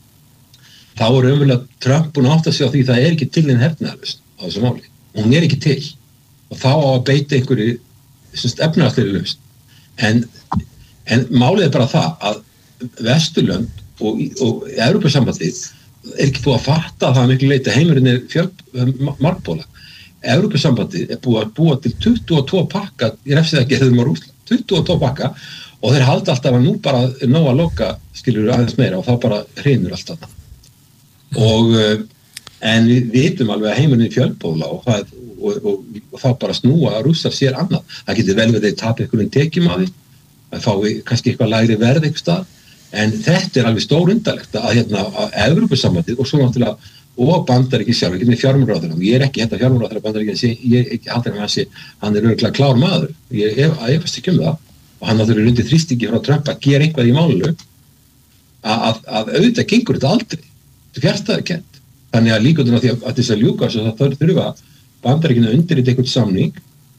þá er umverulega Trump búin að átta sig á því það er ekki til nein hernaðarlausn á þessu máli. Hún er ekki til. Og þá á að beita einhverju efnahagslegri lausn. En, en málið er bara það að Vesturlönd og, og Evrópusambandið er ekki búið að fatta að það miklu leyti að heimurinn er fjöld margbóla. Evrópusambandið er búið að búa til tuttugu og tvo pakka í refsiðagerðum á Rússland, tuttugu og tvo pakka og þeir halda alltaf að nú bara ná að loka skilur aðeins meira og þá bara hrinur allt þarna. Og en við vitum alveg að heimurinn er fjöldbóla og það Og, og, og þá bara snúa að Rússar sér annað. Það getur vel við þeir tapa einhverjum tekjum á því, að fái kannski eitthvað lægri verð einhver stað, en þetta er alveg stórundalegt að hérna að Evrópusambandið og svo náttúrulega og Bandaríkin sjálf, ekki með fjármálaráðherra, ég er ekki hérna fjármálaráðherra Bandaríkin, ég er ekki haldur með hansi, hann er örugglega klár maður, ég efast ekki um það, og hann náttúrulega undir þrýstingi frá Trump að gera eitthvað í málinu, að, að, að auðvitað gengur þetta aldrei, þetta fjarstæðukennt, þannig að líkundin á því að, að þess að ljúka svo það þurfa Bandaríkinu undirrita einhvern samning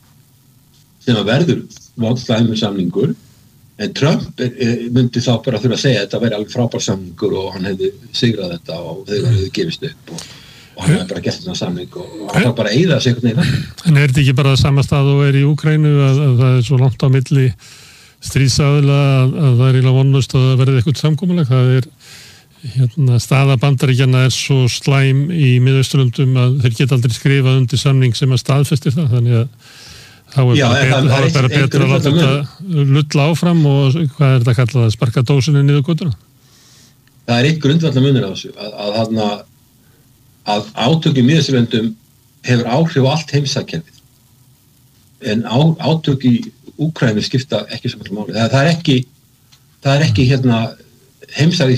sem að verður mótslæmur samningur en Trump er, er, myndi þá bara þurfa að segja að þetta væri alveg frábær samningur og hann hefði sigrað þetta og þeir hefði gefist upp og, og hann hefði bara gert þennan samning og, og hann var bara að eyða sig einhvern veginn. En er þetta ekki bara sama stað og er í Úkraínu að, að það er svo langt á milli stríðsaðila að, að það er eiginlega vonlaust að það verði eitthvað samkomulag? Það er Hérna, staða Bandaríkjanna er svo slæm í Miðausturlöndum að þeir geta aldrei skrifað undir samning sem að staðfestir það, þannig að þá er Já, bara, bet, það, bara betra að láta þetta lulla áfram og hvað er þetta kallað að sparka dósinni niður götuna? Það er einn grundvallar munur á þessu að, að, að, að átök í Miðausturlöndum hefur áhrif á allt heimsækjafið en á, átök í Úkraínu skipta ekki svo miklu máli. Það, það er ekki það er ekki hérna heimsæri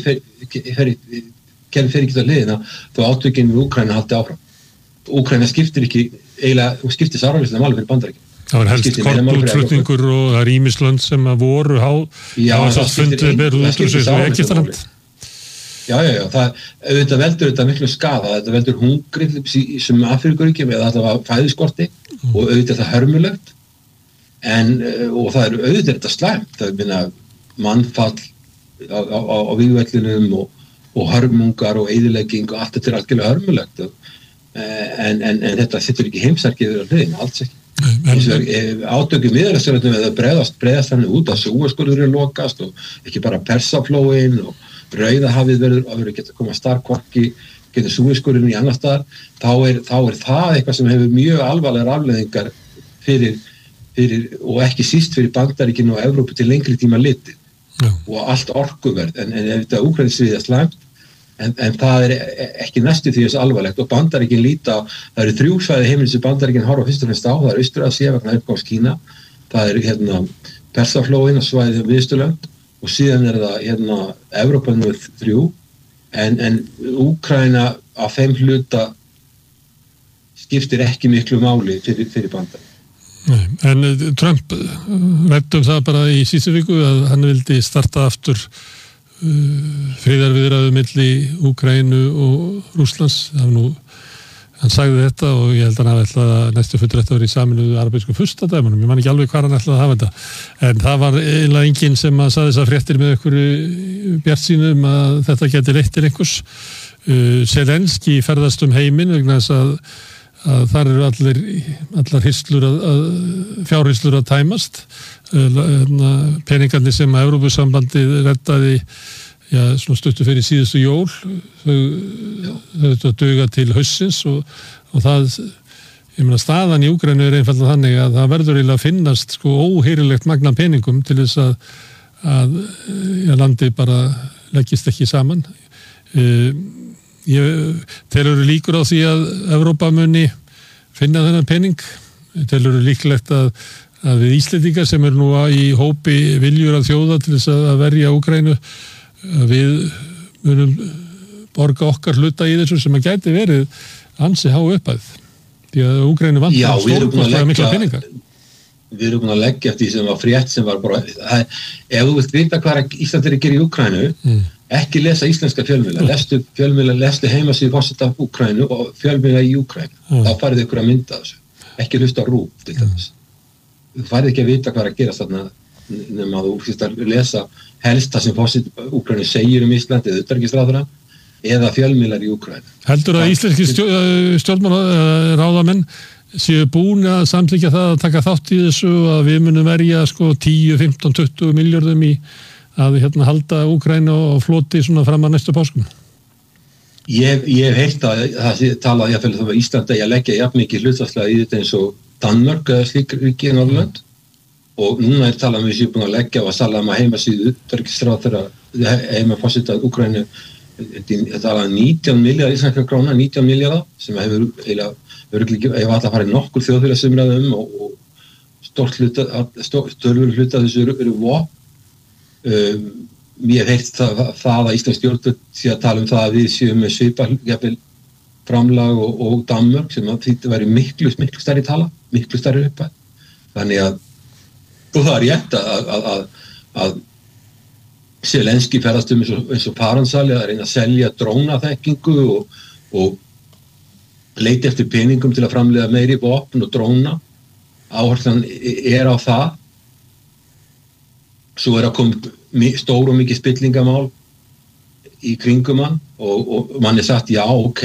gerði fyrir ekki á hliðina þó átökin við Úkraínu haldi áfram. Úkraína skiptir ekki eiginlega, hún skiptir sáralýslega máli fyrir Bandaríkin. Það var helst kornútflutningur og það er ýmislönd sem að voru há Já, það, það fundið berð út úr þessu Egyptaland. Já, já, já, það auðvitað veldur þetta miklu skaða, þetta veldur hungri sem Afríkuríkjum eða allavega fæðuskorti mm. og auðvitað það hörmulegt en og það er auðvitað þetta slæmt, það er minna mannfall á, á, á vígvellinum og, og hörmungar og eyðilegging og allt þetta er algjörlega hörmulegt og, en, en, en þetta sittur ekki heimsarkiður á hliðina, alls ekki. Átökum viðræðsverðum eða bregðast bregðast hann út að Súezskurðurinn lokast og ekki bara Persaflóin og Rauðahafið verður að vera geta að koma starfkvarki getur Súezskurðurinn í annar staðar þá er, þá er það eitthvað sem hefur mjög alvarlegar afleiðingar fyrir, fyrir og ekki síst fyrir Bandaríkinu og Evrópu til lengri tíma litið Já. Og allt orkuverð en, en ef þetta Úkraínustríðið er slæmt en, en það er ekki næstu því þessu alvarlegt og Bandaríkin líta það eru þrjú svæði heimil sem Bandaríkin horfa fyrst og fremst á, það er Austur-Asía vegna uppgáfs Kína, það er hérna Persaflóin og svæðið Miðausturlönd og síðan er það hérna Evrópa númer þrjú en, en Úkraína á þeim hluta skiptir ekki miklu máli fyrir, fyrir Bandaríkin Nei, en Trump ræddi um það bara í síðustu viku að hann vildi starta aftur uh, friðarviðræðu milli Úkraínu og Rússlands. Það var nú, hann sagði þetta og ég held að hann hafi ætlað að næstu fundur ætti að vera í Sameinuðu arabísku furstadæmunum. Ég man ekki alveg hvar hann ætlaði að hafa þetta. En það var eiginlega enginn sem að sagði þessar fréttir með einhverju bjartsýnum að þetta geti leitt til einhvers. Uh, Zelenski ferðast um heiminn vegna þess að að þar eru allir, allar hyslur að, að, fjárhyslur að tæmast. Peningarnir sem að Evrópusambandið reddaði já, svona stuttu fyrir síðustu jól þau, þau duga til haustsins og, og það ég meina staðan í Úkraínu er einfaldlega þannig að það verður eiginlega að finnast sko óheyrilegt magna peningum til þess að, að já, landi bara leggist ekki saman. Uh, Ég telur líkur á því að Evrópa muni finna þennan pening. Ég telur líklegt að, að við Íslendingar sem eru nú í hópi viljur að þjóða til þess að verja Úkraínu, við munum borga okkar hluta í þessu sem að gæti verið ansi há upphæð. Því að Úkraínu vantar stórkostlega mikla peninga. Við erum búin að leggja eftir því sem var frétt sem var bara, ef þú vilt vita hvað Ísland er að gera í Úkraínu, mm. ekki lesa íslenska fjölmiðla, lestu fjölmiðla, lestu heimasíðu forseta Úkraínu og fjölmiðla í Úkraínu, mm. þá farið ykkur að mynda þessu, ekki hlusta á RÚV til dæmis. Mm. Þú farið ekki að vita hvað er að gera þarna nema þú fyrst að lesa helst það sem forseta Úkraínu segir um Ísland eða utanríkisráðherra eða fjölmiðlar í Úkraínu. Heldur að íslenski stjórnmálaráðamenn séu búin að samþykkja það að taka þátt í þessu að við munum verja sko tíu, fimmtán, tuttugu milljörðum í að hérna halda Úkraínu og floti svona fram að næstu páskum? Ég, ég hef heyrt að það sé talað ég fyrir það að Ísland að ég leggja jafn mikið hlutfallslega í þetta eins og Danmörk eða slík ríki í Norðurlönd og núna er talað um við séum búin að leggja og að tala um að heimasíðu utanríkisráðherra heima forseta Úkraínu talað um nítján milljarða íslenskra króna, nítján milljarða sem hefur eiginlega örgulega, ef alltaf farið nokkur þjóðfélagsumræðum og, og stórt hluta, störfur hluta þessu eru, eru vop. Um, ég hef heyrt það, það að Íslands stjórnvöld sé að tala um það að við séum með svipa jafnvel framlag og, og Danmörk sem að þetta væri miklu, miklu stærri tala, miklu stærri upphæð. Þannig að, og það er rétt að, að, að, að Zelenski ferðast um eins og, eins og Paransali að reyna að selja drónaþekkingu og, og leiti eftir peningum til að framleiða meiri vopn og dróna. Áherslan er á það. Svo er að koma stór og mikið spillingamál í kringum hann og, og mann er sagt, já, ok,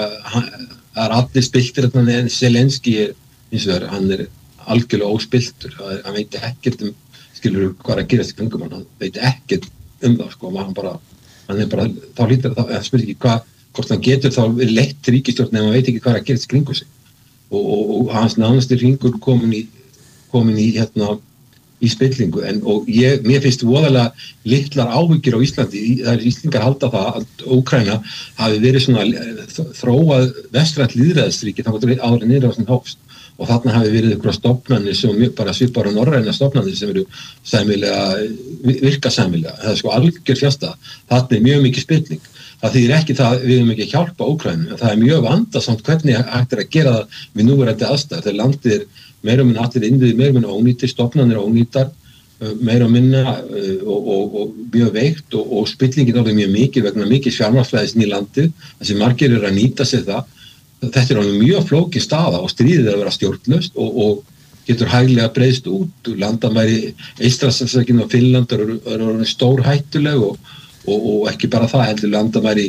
það er allir spiltir en Zelenski er, eins og það er, hann er algjörlega óspiltur. Hann veit ekkert um, skilur hvað að gerast í kringum hann, hann veit ekkert um það, sko, hann bara, hann er bara, þá lítur það, það spyrir ekki hvað hvort hann getur þá verið leitt ríkisstjórn ef hann veit ekki hvað er að gera kringu sig og, og, og hans nánasti hringur komin í komin í hérna í spillingu en og ég, mér finnst voðalega litlar áhyggjur á Íslandi það er Íslingar halda það að Úkraína hafi verið svona þróað vestrænt lýðræðisríki þá var áður niður á svona hófst og þarna hafi verið einhverja stofnanir sem bara svipar á norræna stofnanir sem eru sæmilega, virka sæmilega það er sko algjör fjasta þarna er mjög mikið spilling það þýðir ekki það við erum ekki að hjálpa Úkraínu en það er mjög vandasamt hvernig hægt er að gera það við núverandi aðstæður þegar landið er meira og minna allir innviðir meira og minna ónýtir stofnanir ónýtar meira og minna og, og, og mjög veikt og, og spillingin alveg mjög mikið vegna mikið fjármagnsflæðis í landið þessi margir eru að nýta sér það þetta er alveg mjög flókin staða og stríðið er að vera stjórnlaust og, og getur hæglega breiðst út landamæri Eystrasaltsríkin og Finnland eru, eru stór hættuleg og, og, og ekki bara það heldur landamæri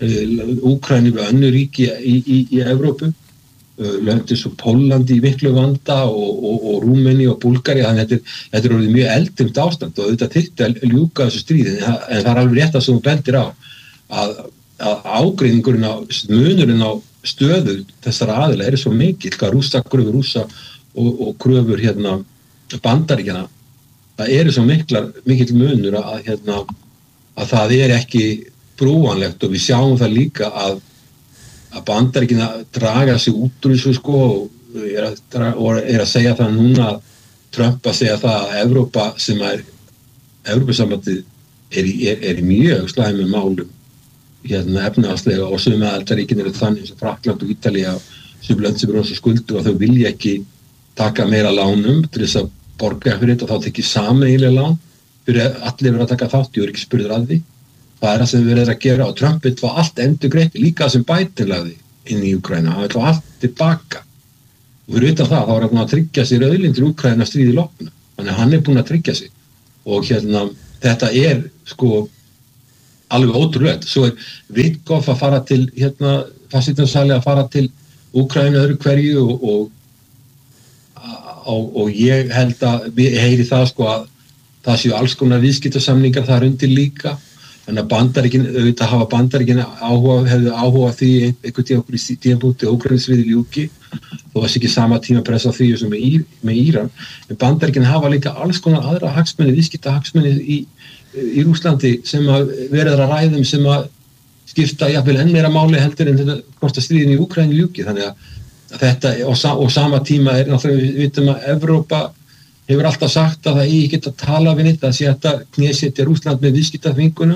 Úkraínu við önnur ríki í, í, í Evrópu löndið svo Pólandi í miklu vanda og, og, og Rúmeni og Búlgari þannig að þetta, þetta er orðið mjög eldfimt ástand og þetta þyrfti að ljúka þessu stríði en, en það er alveg rétt að sem þú bendir á að, að ágreiningurinn á munurinn á stöðu þessara aðila er svo mikil hvað rússa, kröfur rússa og, og kröfur hérna Bandaríkjanna það eru svo miklar, mikil munur að, hérna, að það er ekki brúanlegt og við sjáum það líka að að Bandaríkjanna draga sig út úr þessu sko og er að, draga, og er að segja það núna Trump að segja það að Evrópa sem er Evrópusambandið er, er, er í mjög slæmum málum hérna efnahagslega og summa aðildarríkin eru þannig eins og Frakkland og Ítalía sem lönd sem eru svo skuldu og þau vilja ekki taka meira lánum til þess að borga fyrir þetta og þá tekið sameiginlega lán fyrir allir verið að taka þátt, ég er ekki spurður að því. Það er það sem við erum að gera og Trump vill fá allt endurgreitt, líka sem Biden lagði inn í Úkraínu, hann vill fá allt tilbaka. Og fyrir utan það, þá er hann búin að tryggja sér auðlindir Úkraínu að stríði loknu. Þannig að hann er búin að tryggja sig. Og hérna, þetta er sko alveg ótrúlegt. Svo er Witkoff að fara til, hérna, fastíðnarsali að fara til Úkraínu öðru hverju og, og, og, og ég held að, við heyri það sko að það séu alls konar viðskiptasamningar þar undir líka. Þannig að Bandaríkin, auðvitað hafa Bandaríkin áhuga, hefðu áhuga því einhvern tíma okkur í tímabúti og Úkraínustríði ljúki, þó var ekki sama tíma pressa því sem með, Ír, með Íran. En Bandaríkin hafa líka alls konar aðra hagsmunni, viðskiptahagsmunni í, í Rússlandi sem að verður að ræðum sem að skipta jafnvel enn meira máli heldur en þetta hvort að stríðin í Úkraínu ljúki. Þannig að þetta, og, og sama tíma er náttúrulega, við vitum að Evrópa hefur alltaf sagt að það eigi ekki að tala við neitt, að sé þetta knésetja Rússland með viðskiptaþvingunum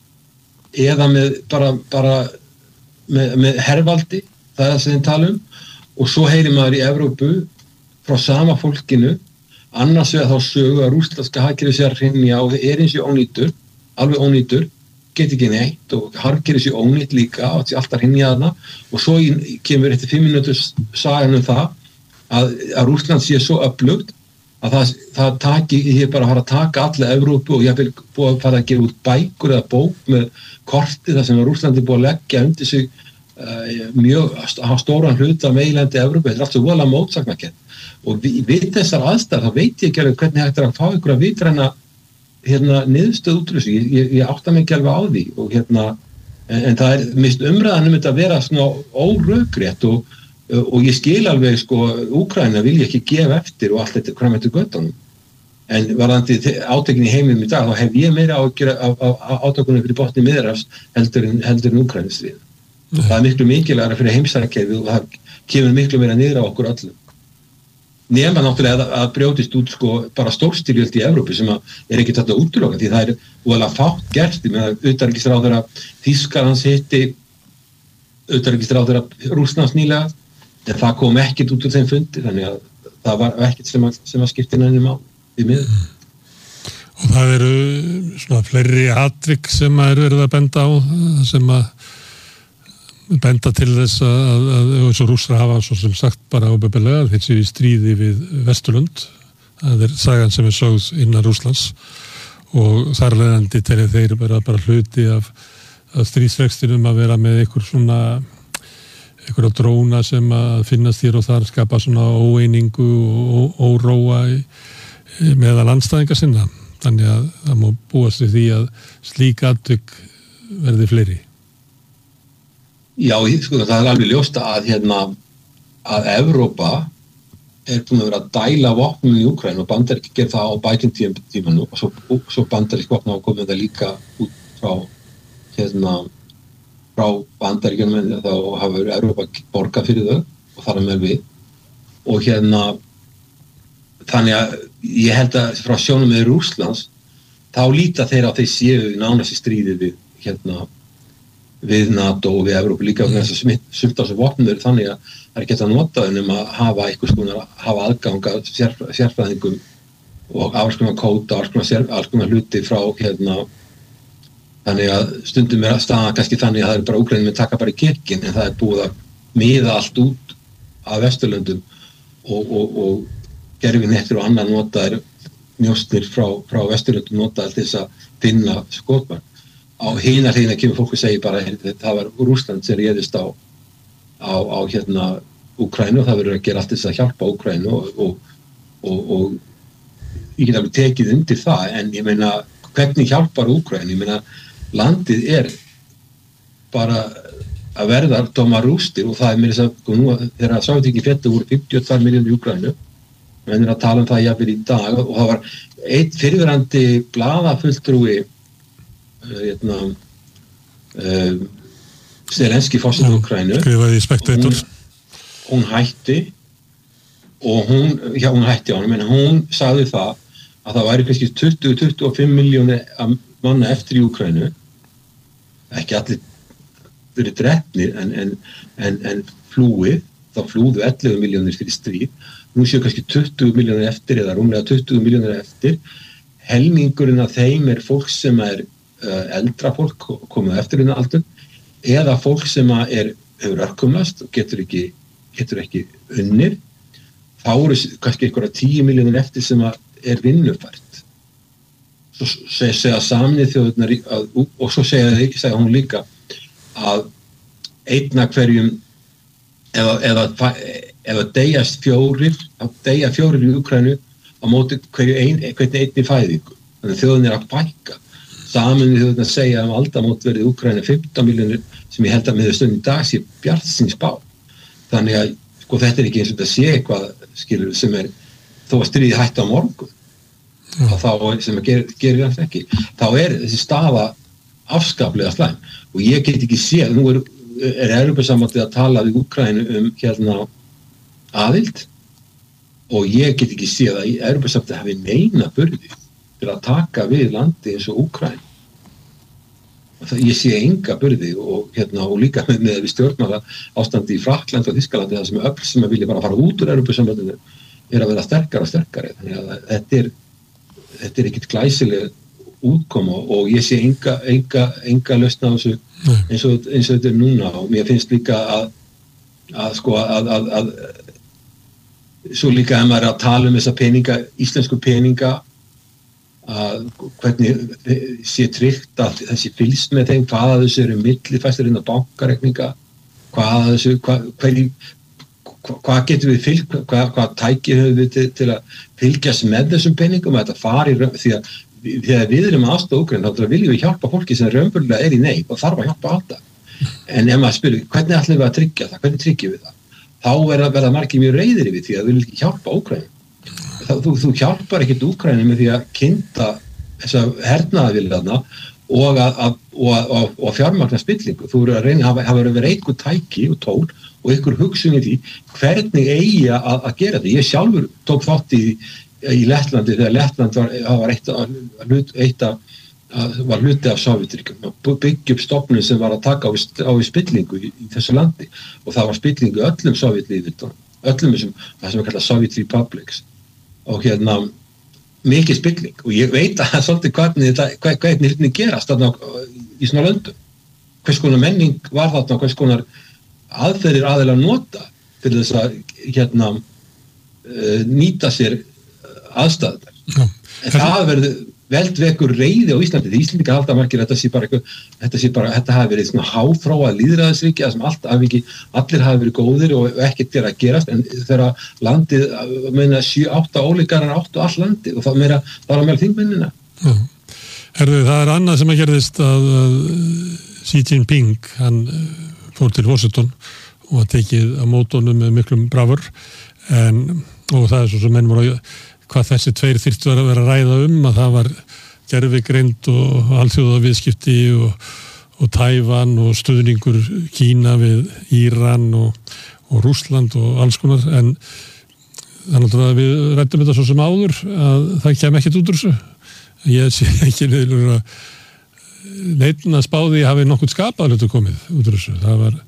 eða með bara, bara með, með hervaldi, það er það sem þeim tala um, og svo heyrir maður í Evrópu frá sama fólkinu annars vegar þá sögu að rússlandska hagkerfið sé að hrynja og er eins og ónýtur, alveg ónýtur, get ekki neitt og hagkerfið sé ónýtt líka og þetta sé alltaf hrynja þarna og svo í, kemur eftir fimm mínútur sagan um það að, að Rússland sé svo öflugt að það, það taki, ég er bara að fara að taka alla Evrópu og ég vil búið að fara að gera út bækur eða bók með korti þar sem Rússland er búið að leggja undir sig uh, mjög að stóran hluta meginlandi Evrópu, þetta er allt svo voðalega mótsagnakent og við, við þessar aðstæður þá veit ég ekki alveg hvernig hægt er að fá ykkur að vitræna hérna niðurstöð út úr þessu, ég, ég, ég átta mig ekki alveg á því og hérna, en, en það er mist umræðan um þetta að vera svona órökrétt og og ég skil alveg sko Úkraína vilja ekki gefa eftir og allt þetta fram eftir göttunum en varðandi átökin í heiminum í dag þá hef ég meira ágjör af átökunum fyrir botni Miðjarðarhafs heldur en, heldur en Úkraínustríð. Það er miklu mikilvægara fyrir heimsarkerfið og það kemur miklu meira niður á okkur öllum. Nema náttúrulega að, að brjótist út sko bara stórstyrjöld í Evrópu sem að er ekki þetta útiloka því það er voðalega fátt gert, ég meina utanríkisráðherra Þýskalands hitti utanríkisráðherra Rússlands nýlega en það kom ekkert út úr þeim fundi þannig að það var ekkert sem að, sem að skipti nænum á í miður. Og það eru svona fleiri atvik sem að er verið að benda á sem að benda til þess að, að eins og Rússar hafa svo sem sagt bara óbefnilega þeir séu í stríði við Vesturlund það er sagan sem er sögð innan Rússlands og þar leiðandi til þeir vera bara hluti af, af stríðsrekstinum að vera með einhver svona einhverja dróna sem að finnast hér og þar skapa svona óeiningu og óróa meðal andstæðinga sinna. Þannig að það má búast við því að slík atvik verði fleiri. Já, sko, það er alveg ljóst að hérna að Evrópa er búin að vera að dæla vopnum í Úkraínu og Bandaríkin gerð það á Biden tímanum og svo, svo Bandaríkin vopna og komið það líka út frá hérna frá Bandaríkjunum þá hafa verið Evrópa borga fyrir þau og þar með við og hérna þannig að ég held að frá sjónum með Rússlands þá líta þeir að þeir séu nánast í stríði við hérna við NATO og við Evrópu líka og þess að sumt á þessu vopnum eru þannig að það er ekki að nota um að hafa einhvers konar hafa aðgang að sérfræ, sérfræðingum og alls konar kóta, alls konar, sér, alls konar hluti frá hérna þannig að stundum er staðan kannski þannig að það er bara Úkraínu með taka bara í kirkinn en það er búið að miða allt út af Vesturlöndum og, og, og gerfinettir og annað notaðir njóstnir frá, frá Vesturlöndum notaðir til þess að finna skotmark. Á hinar hliðina kemur fólk og segir bara að það var Rússland sem réðist á, á, á hérna Úkraínu og það verður að gera allt þess að hjálpa Úkraínu og, og, og, og ég get alveg tekið undir það en ég meina hvernig hjálpar Úkraínu, ég meina landið er bara að verða tóma rústir og það er mér þess að nú þegar Sovétríkin féllu voru fimmtíu og tvær milljónir í Úkraínu menn er að tala um það jafnvel í dag og það var einn fyrrverandi blaðafulltrúi hérna uh, Zelenský forseti Úkraínu skrifaði í Spectator hún, hún hætti og hún, já hún hætti á hann menn hún sagði það að það væri kannski tuttugu til tuttugu og fimm milljónir manna eftir í Úkraínu ekki allir verið drepnir en, en, en, en flúið þá flúðu ellefu milljónir fyrir stríð nú séu kannski tuttugu milljónir eftir eða rúmlega tuttugu milljónir eftir, helmingurinn af þeim er fólk sem er uh, eldra fólk komið eftir innan aldur eða fólk sem er hefur örkumlast og getur ekki, getur ekki unnið, þá eru kannski einhverja tíu milljónir eftir sem er vinnufært. Svo segja, segja Sameinuðu þjóðirnar að, og svo segja, segja hún líka að einn af hverjum eða, eða, eða deyjast fjórir, að deyja fjórir í Úkraínu á móti hverju ein, hvernig einni fæðingu. Þannig að þjóðin er að bækka. Sameinuðu þjóðirnar segja að um aldamót verði Úkraínu fimmtán milljónir sem ég held að með stundin í dag sé bjartsýns spá. Þannig að sko, þetta er ekki eins og þetta sé eitthvað skilur sem er þó að stríði hætti á morgun mm. og þá sem að gerir gerir það ekki. Þá er þessi staða afskaplega slæm og ég get ekki séð, nú er, er Evrópusambandið að tala við Úkraínu um hérna aðild og ég get ekki séð að Evrópusambandið hafi neina burði til að taka við landi eins og Úkraínu. Ég sé enga burði og, hérna, og líka með, með við stjórnmála ástandi í Frakklandi og Þýskalandi það sem öll sem vilja bara fara út úr Evrópusambandinu er að vera sterkara og sterkari. Þannig að þetta er, þetta er ekkit glæsileg útkoma og ég sé enga, enga, enga lausn á þessu eins og, eins og þetta er núna og mér finnst líka að, að sko að, að, að svo líka ef maður er að tala um þessa peninga, íslensku peninga að hvernig sé tryggt að þessi fylgst með þeim, hvaða þessu eru millifæstur inn á bankareikninga, hvaða þessu, hvað, hverju, hvað getur við fylg, hvað, hvað tæki höfum við til, til að fylgjast með þessum peningum, að þetta fari, því að þegar við erum aðstoða Úkraínu, þá viljum við hjálpa fólki sem raunverulega er í neyð og þarf að hjálpa alltaf. En ef maður spyrir, hvernig ætlum við að tryggja það, hvernig tryggjum við það? Þá verða, verða margir mjög reiðir yfir því að við viljum ekki hjálpa Úkraínu. Þú, þú hjálpar ekkert Úkraínu með því að kynna þessa hernaðarvillarna og að, að, og, og, og fjármagna spillingu. Þú eru að reyna að hafa verið einhver tæki og tól og einhver hugsun í því hvernig eigi að, að gera þetta. Ég sjálfur tók þátt í, í Lettlandi þegar Lettland var, var eitt að, eitt að, að var hluti af Sovétríkjum að byggja upp stofnun sem var að taka á, á í spillingu í, í þessu landi og það var spillingu öllum Sovétlýðum, öllum þessum, það sem er kallað Soviet Republics. Og hérna mikið spilling og ég veit að svolítið hvernig þetta hvernig þetta gerast þarna í svona löndum. Hvers konar menning var þarna, hvers konar aðferðir aðeinslega nota til þess að hérna nýta sér aðstæðunar. Ja. En það verður veldvekur reiði á Íslandi, því Íslandi halda margir þetta sé bara eitthvað, þetta sé bara, þetta hafi verið svona háfráa lýðræðisríki, það sem allt hafi ekki, allir hafi verið góðir og ekkert er að gerast, en þegar landið, meina, sjö, átta ólíkarar áttu all landið og það meira, það var að meira þingmennina. Já. Herðu, það er annað sem að gerðist að, að Xi Jinping, hann fór til Washington og að tekið á mótónum með miklum bravur, en, og það er svo sem menn voru að hvað þessi tveir þyrftu að vera að ræða um að það var gervigreind og alþjóða viðskipti og, og Tævan og stuðningur Kína við Íran og, og Rússland og alls konar en þannig að við rættum þetta svo sem áður að það kem ekkert út úr þessu. Ég sé ekki niður að neitt að spáði hafi nokkuð skapað hlutu komið út úr þessu. Það var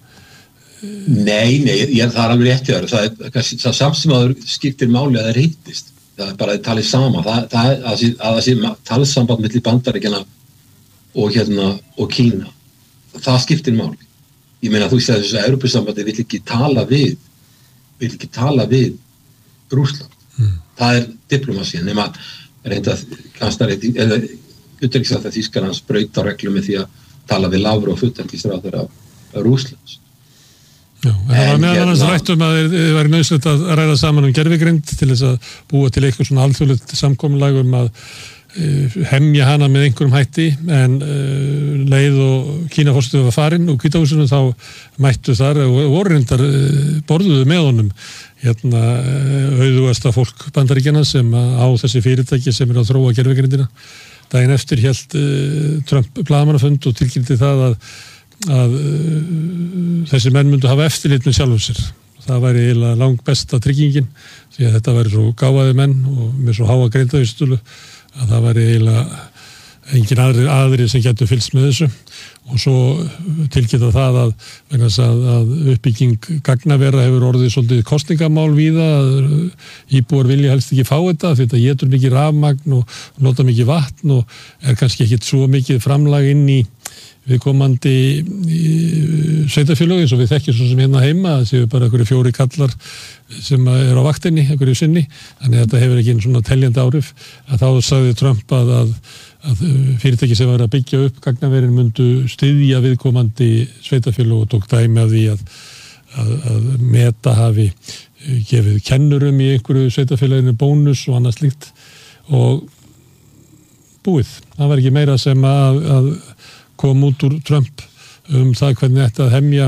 Nei, nei, ég, það er alveg rétt hjá þér. Það, það, það samt sem áður skiptir máli að það reytist. Það er bara að tala sama, það, það er að það sé talsamband milli Bandaríkjanna og hérna og Kína. Það skiptir máli. Ég meina þú segir þess að Evrópusambandi vill ekki tala við, vill ekki tala við Rússland. Mm. Það er diplomasía, nema reynda kanslari eða utanríkisráðherra Þýskalands braut á reglum með því að tala við Lavrov utanríkisráðherra af Rússlands. Já, en það var meðal annars rætt um að það væri nauðsynlegt að ræða saman um gervigreind til þess að búa til eitthvað svona alþjóðlegt samkomulag um að uh, hemja hana með einhverjum hætti en uh, leið og Kínaforseti var farinn og Hvítahúsinu þá mættu þar og voru reyndar uh, borðuðu með honum hérna uh, auðugasta fólk Bandaríkjanna sem á þessi fyrirtæki sem er að þróa gervigreindina. Daginn eftir hélt uh, Trump blaðamannafund og tilkynnti það að að uh, þessi menn myndu hafa eftirlit með sjálfum sér. Það væri eiginlega lang besta tryggingin því að þetta væri svo gáfaði menn og með svo háa greindavísitölu að það væri eiginlega engin aðri, aðri sem getur fylgst með þessu og svo tilkynna það að, að, að uppbygging gagnavera hefur orðið svolítið kosningamál víða, íbúar vilja helst ekki fá þetta því þetta étur mikið rafmagn og nota mikið vatn og er kannski ekkit svo mikið framlag inn í viðkomandi sveitarfélög eins og við þekkjum svo sem hérna heima, það séu bara einhverju fjóri kallar sem er á vaktinni, einhverju sinni, þannig að þetta hefur ekki einn svona teljandi áhrif, að þá sagði Trump að, að, að fyrirtæki sem var að byggja upp gagnaverin myndu styðja viðkomandi sveitarfélög og tók dæmi af því að, að, að Meta hafi gefið kennurum í einhverju sveitarfélaginu bónus og annað slíkt og búið. Það var ekki meira sem að, að kom út úr Trump um það hvernig þetta að hemja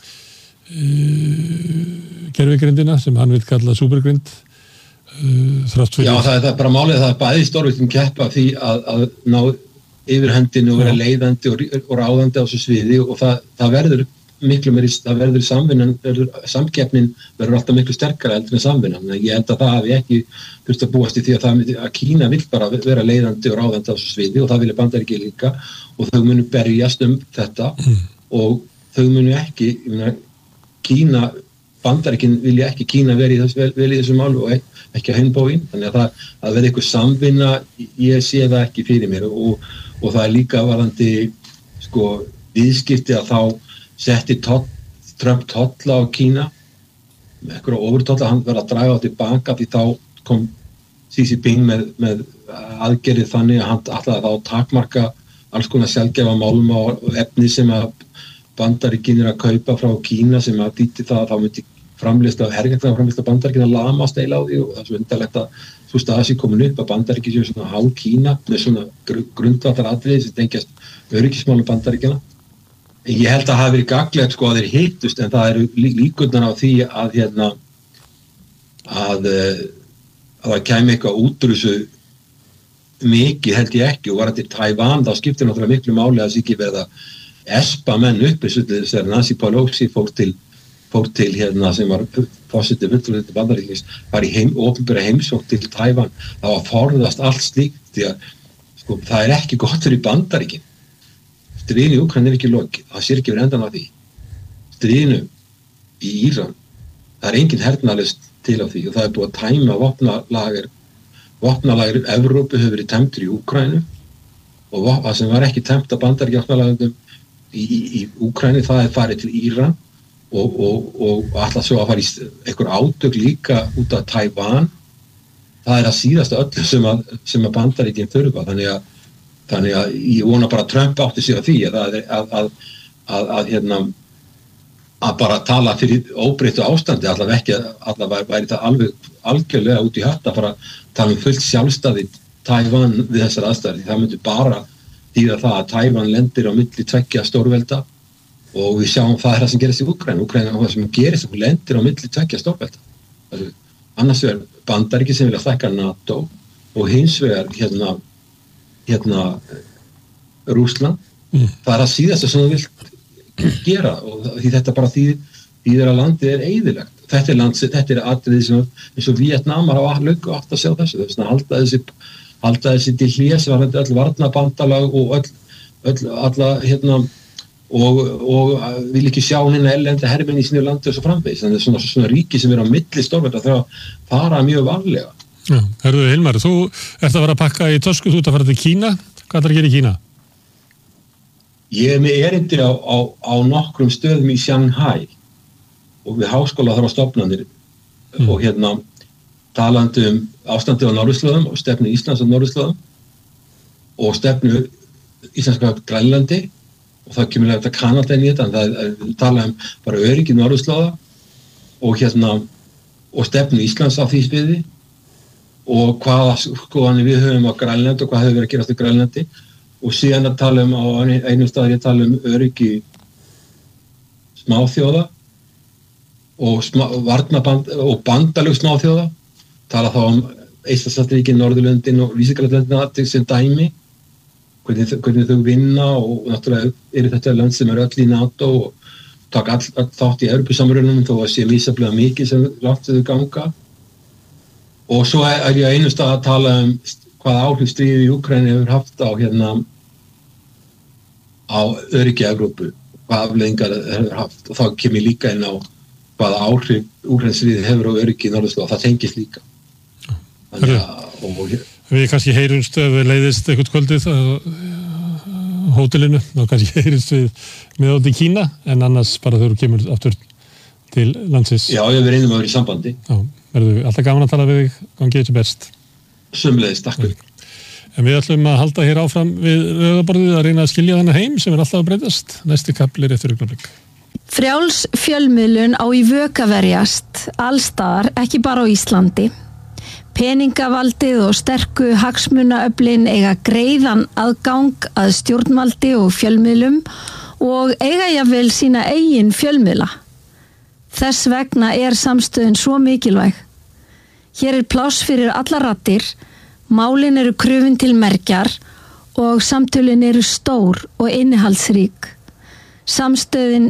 uh, gervigrindina sem hann vil kalla supergrind uh, þrátt fyrir. Já, það er það bara málið það er bæði stórvöldum keppa því að, að ná yfirhendinu og vera leiðandi og, og ráðandi á þessu sviði og það, það verður miklu meiri, það verður samvinnan, verður, samkeppnin verður alltaf miklu sterkara heldur en samvinnan. Ég held að það hafi ekki þurft að búast í því að, það, að Kína vill bara vera leiðandi og ráðandi á þessu sviði og það vilja Bandaríki líka og þau munu berjast um þetta mm. og þau munu ekki, ég meina, Kína, Bandaríkin vilja ekki Kína vera í þessu, vel, vel í þessu málu og ekki á hinbóin, þannig að það að verði eitthvað samvinna, ég sé það ekki fyrir mér og, og það er líka varðandi sko viðskipti að þá setti toll, Trump tolla á Kína með eitthvað ofurtolla, hann verið að draga á tilbaka því þá kom Xi Jinping með, með aðgerið þannig að hann ætlaði þá að takmarka alls konar sjaldgæfa málma og efni sem að Bandaríkin er að kaupa frá Kína sem að dýtti það að þá myndi framleiðsla, hergætlega framleiðsla Bandaríkin að lamast eila á því og það er svo undarlegt að svo staða sér komin upp að Bandaríkin séu svona há Kína með svona grundvallar atriði sem tengjast öryggismálum Bandaríkina. Ég held að það hafi verið gagnlegt sko að þeir hittust en það eru lí, líkurnar á því að hérna að, að það kæmi eitthvað út úr þessu mikið held ég ekki og var þetta í Tævan þá skiptir náttúrulega miklu máli að það sé ekki verða espa menn upp eins og þegar Nancy Pelosi fór til, fór til hérna sem var fórseti fulltrúi til Bandaríkins var í heim, opinbera heimsókn til Tævan það var forðast allt slíkt því að sko það er ekki gott fyrir Bandaríkin. Stríðinu í Úkraínu er ekki lokið, það sér ekki verið endan á því. Stríðinu í Íran, það er engin hernaðlaust til á því og það er búið að tæma vopnalager, vopnalager Evrópu hefur verið tæmtur í Úkraínu og það sem var ekki tæmt að Bandaríkjunum vopnalagernum í, í, í Úkraínu það er farið til Íran og, og, og alltaf svo að fara í einhver átök líka út af Tævan. Það er að síðasta öllu sem að, sem að Bandaríkjun þurfa, þannig að Þannig að ég vona bara að Trump átti sig á því að, að, að, að, að, hérna, að bara tala fyrir óbreyttu ástandi, allavega ekki, allavega væri það alveg algjörlega út í hatt að fara að tala um fullt sjálfstæði Tævan við þessar aðstæður. Það myndi bara þýða það að Tævan lendir á milli tveggja stórvelda og við sjáum það er það sem gerist í Úkraínu. Úkraínu og það sem gerist, hún lendir á milli tveggja stórvelda. Annars vegar Bandaríki sem vilja stækka NATO og hins vegar hérna hérna Rússland mm. það er að síðasta sem þú vilt gera og því þetta bara því þýðir að landið er eyðilegt þetta er landið, þetta er atriði sem eins og Víetnamar á löngu átt að sjá þessu þess að halda þessi, halda þessi til hlés var þetta öll varnarbandalag og öll, öll alla hérna og, og vil ekki sjá hérna ellenda hermenn í sínu landi og svo framvegis þannig að svona, svona ríki sem er á milli stórvelda þarf að fara mjög varlega. Já, herðu Hilmar, þú ert að fara að pakka í tösku, þú ert að fara til Kína, hvað er að gera í Kína? Ég er með erindi á, á, á nokkrum stöðum í Shanghai og við háskóla þar á stofnanir mm. og hérna talandi um ástandi á Norðurslóðum og stefnu Íslands á Norðurslóðum og stefnu Íslandska Grænlandi og það kemur þetta Kanada inn í þetta en það er talað um bara öryggi Norðurslóða og hérna og stefnu Íslands á því sviði og hvaða skoðanir við höfum á Grænlandi og hvað hefur verið að gerast í Grænlandi og síðan að tala um á einum staðar ég tala um öryggi smáþjóða og, smá, varnaband, og bandalög smáþjóða tala þá um Eystrasaltsríkin, Norðurlöndin og Vísikalandlöndin sem dæmi hvernig, hvernig þau vinna og náttúrulega eru þetta lönd sem eru öll í NATO og taka all, all þátt í Evrópusamrunum þó að sé misjafnlega mikið sem látt þau ganga. Og svo er ég einu stað að tala um hvaða áhrif stríðið í Úkraínu hefur haft á hérna á öryggi Evrópu, hvað afleiðingar það hefur haft og þá kemur líka inn á hvaða áhrif úrheinsriðið hefur á öryggi í norðurslóða, það tengist líka. Þannig að og, við kannski heyrumst ef við leiðist eitthvað kvöldið á hótelinu, þá kannski heyrumst við með átt í Kína, en annars bara þegar þú kemur aftur til landsins. Já, ég verið einum að vera í sambandi. Já, verður alltaf gaman að tala við þig, gangið þessu best. Sömuleiðis, takk fyrir. En við ætlum að halda hér áfram við rauðaborðið að reyna að skilja þennan heim sem er alltaf að breytast. Næsti kapli er eftir augnablik. Frjáls fjölmiðlun á í vök að verjast, allstaðar, ekki bara á Íslandi. Peningavaldið og sterku hagsmunaöflin eiga greiðan aðgang að stjórnvaldi og fjölmiðlum og eiga jafnvel sína eigin fjölmiðla. Þess vegna er samstöðin svo mikilvæg. Hér er pláss fyrir alla raddir, málin eru krufin til mergjar og samtölin eru stór og innihaldsrík. Samstöðin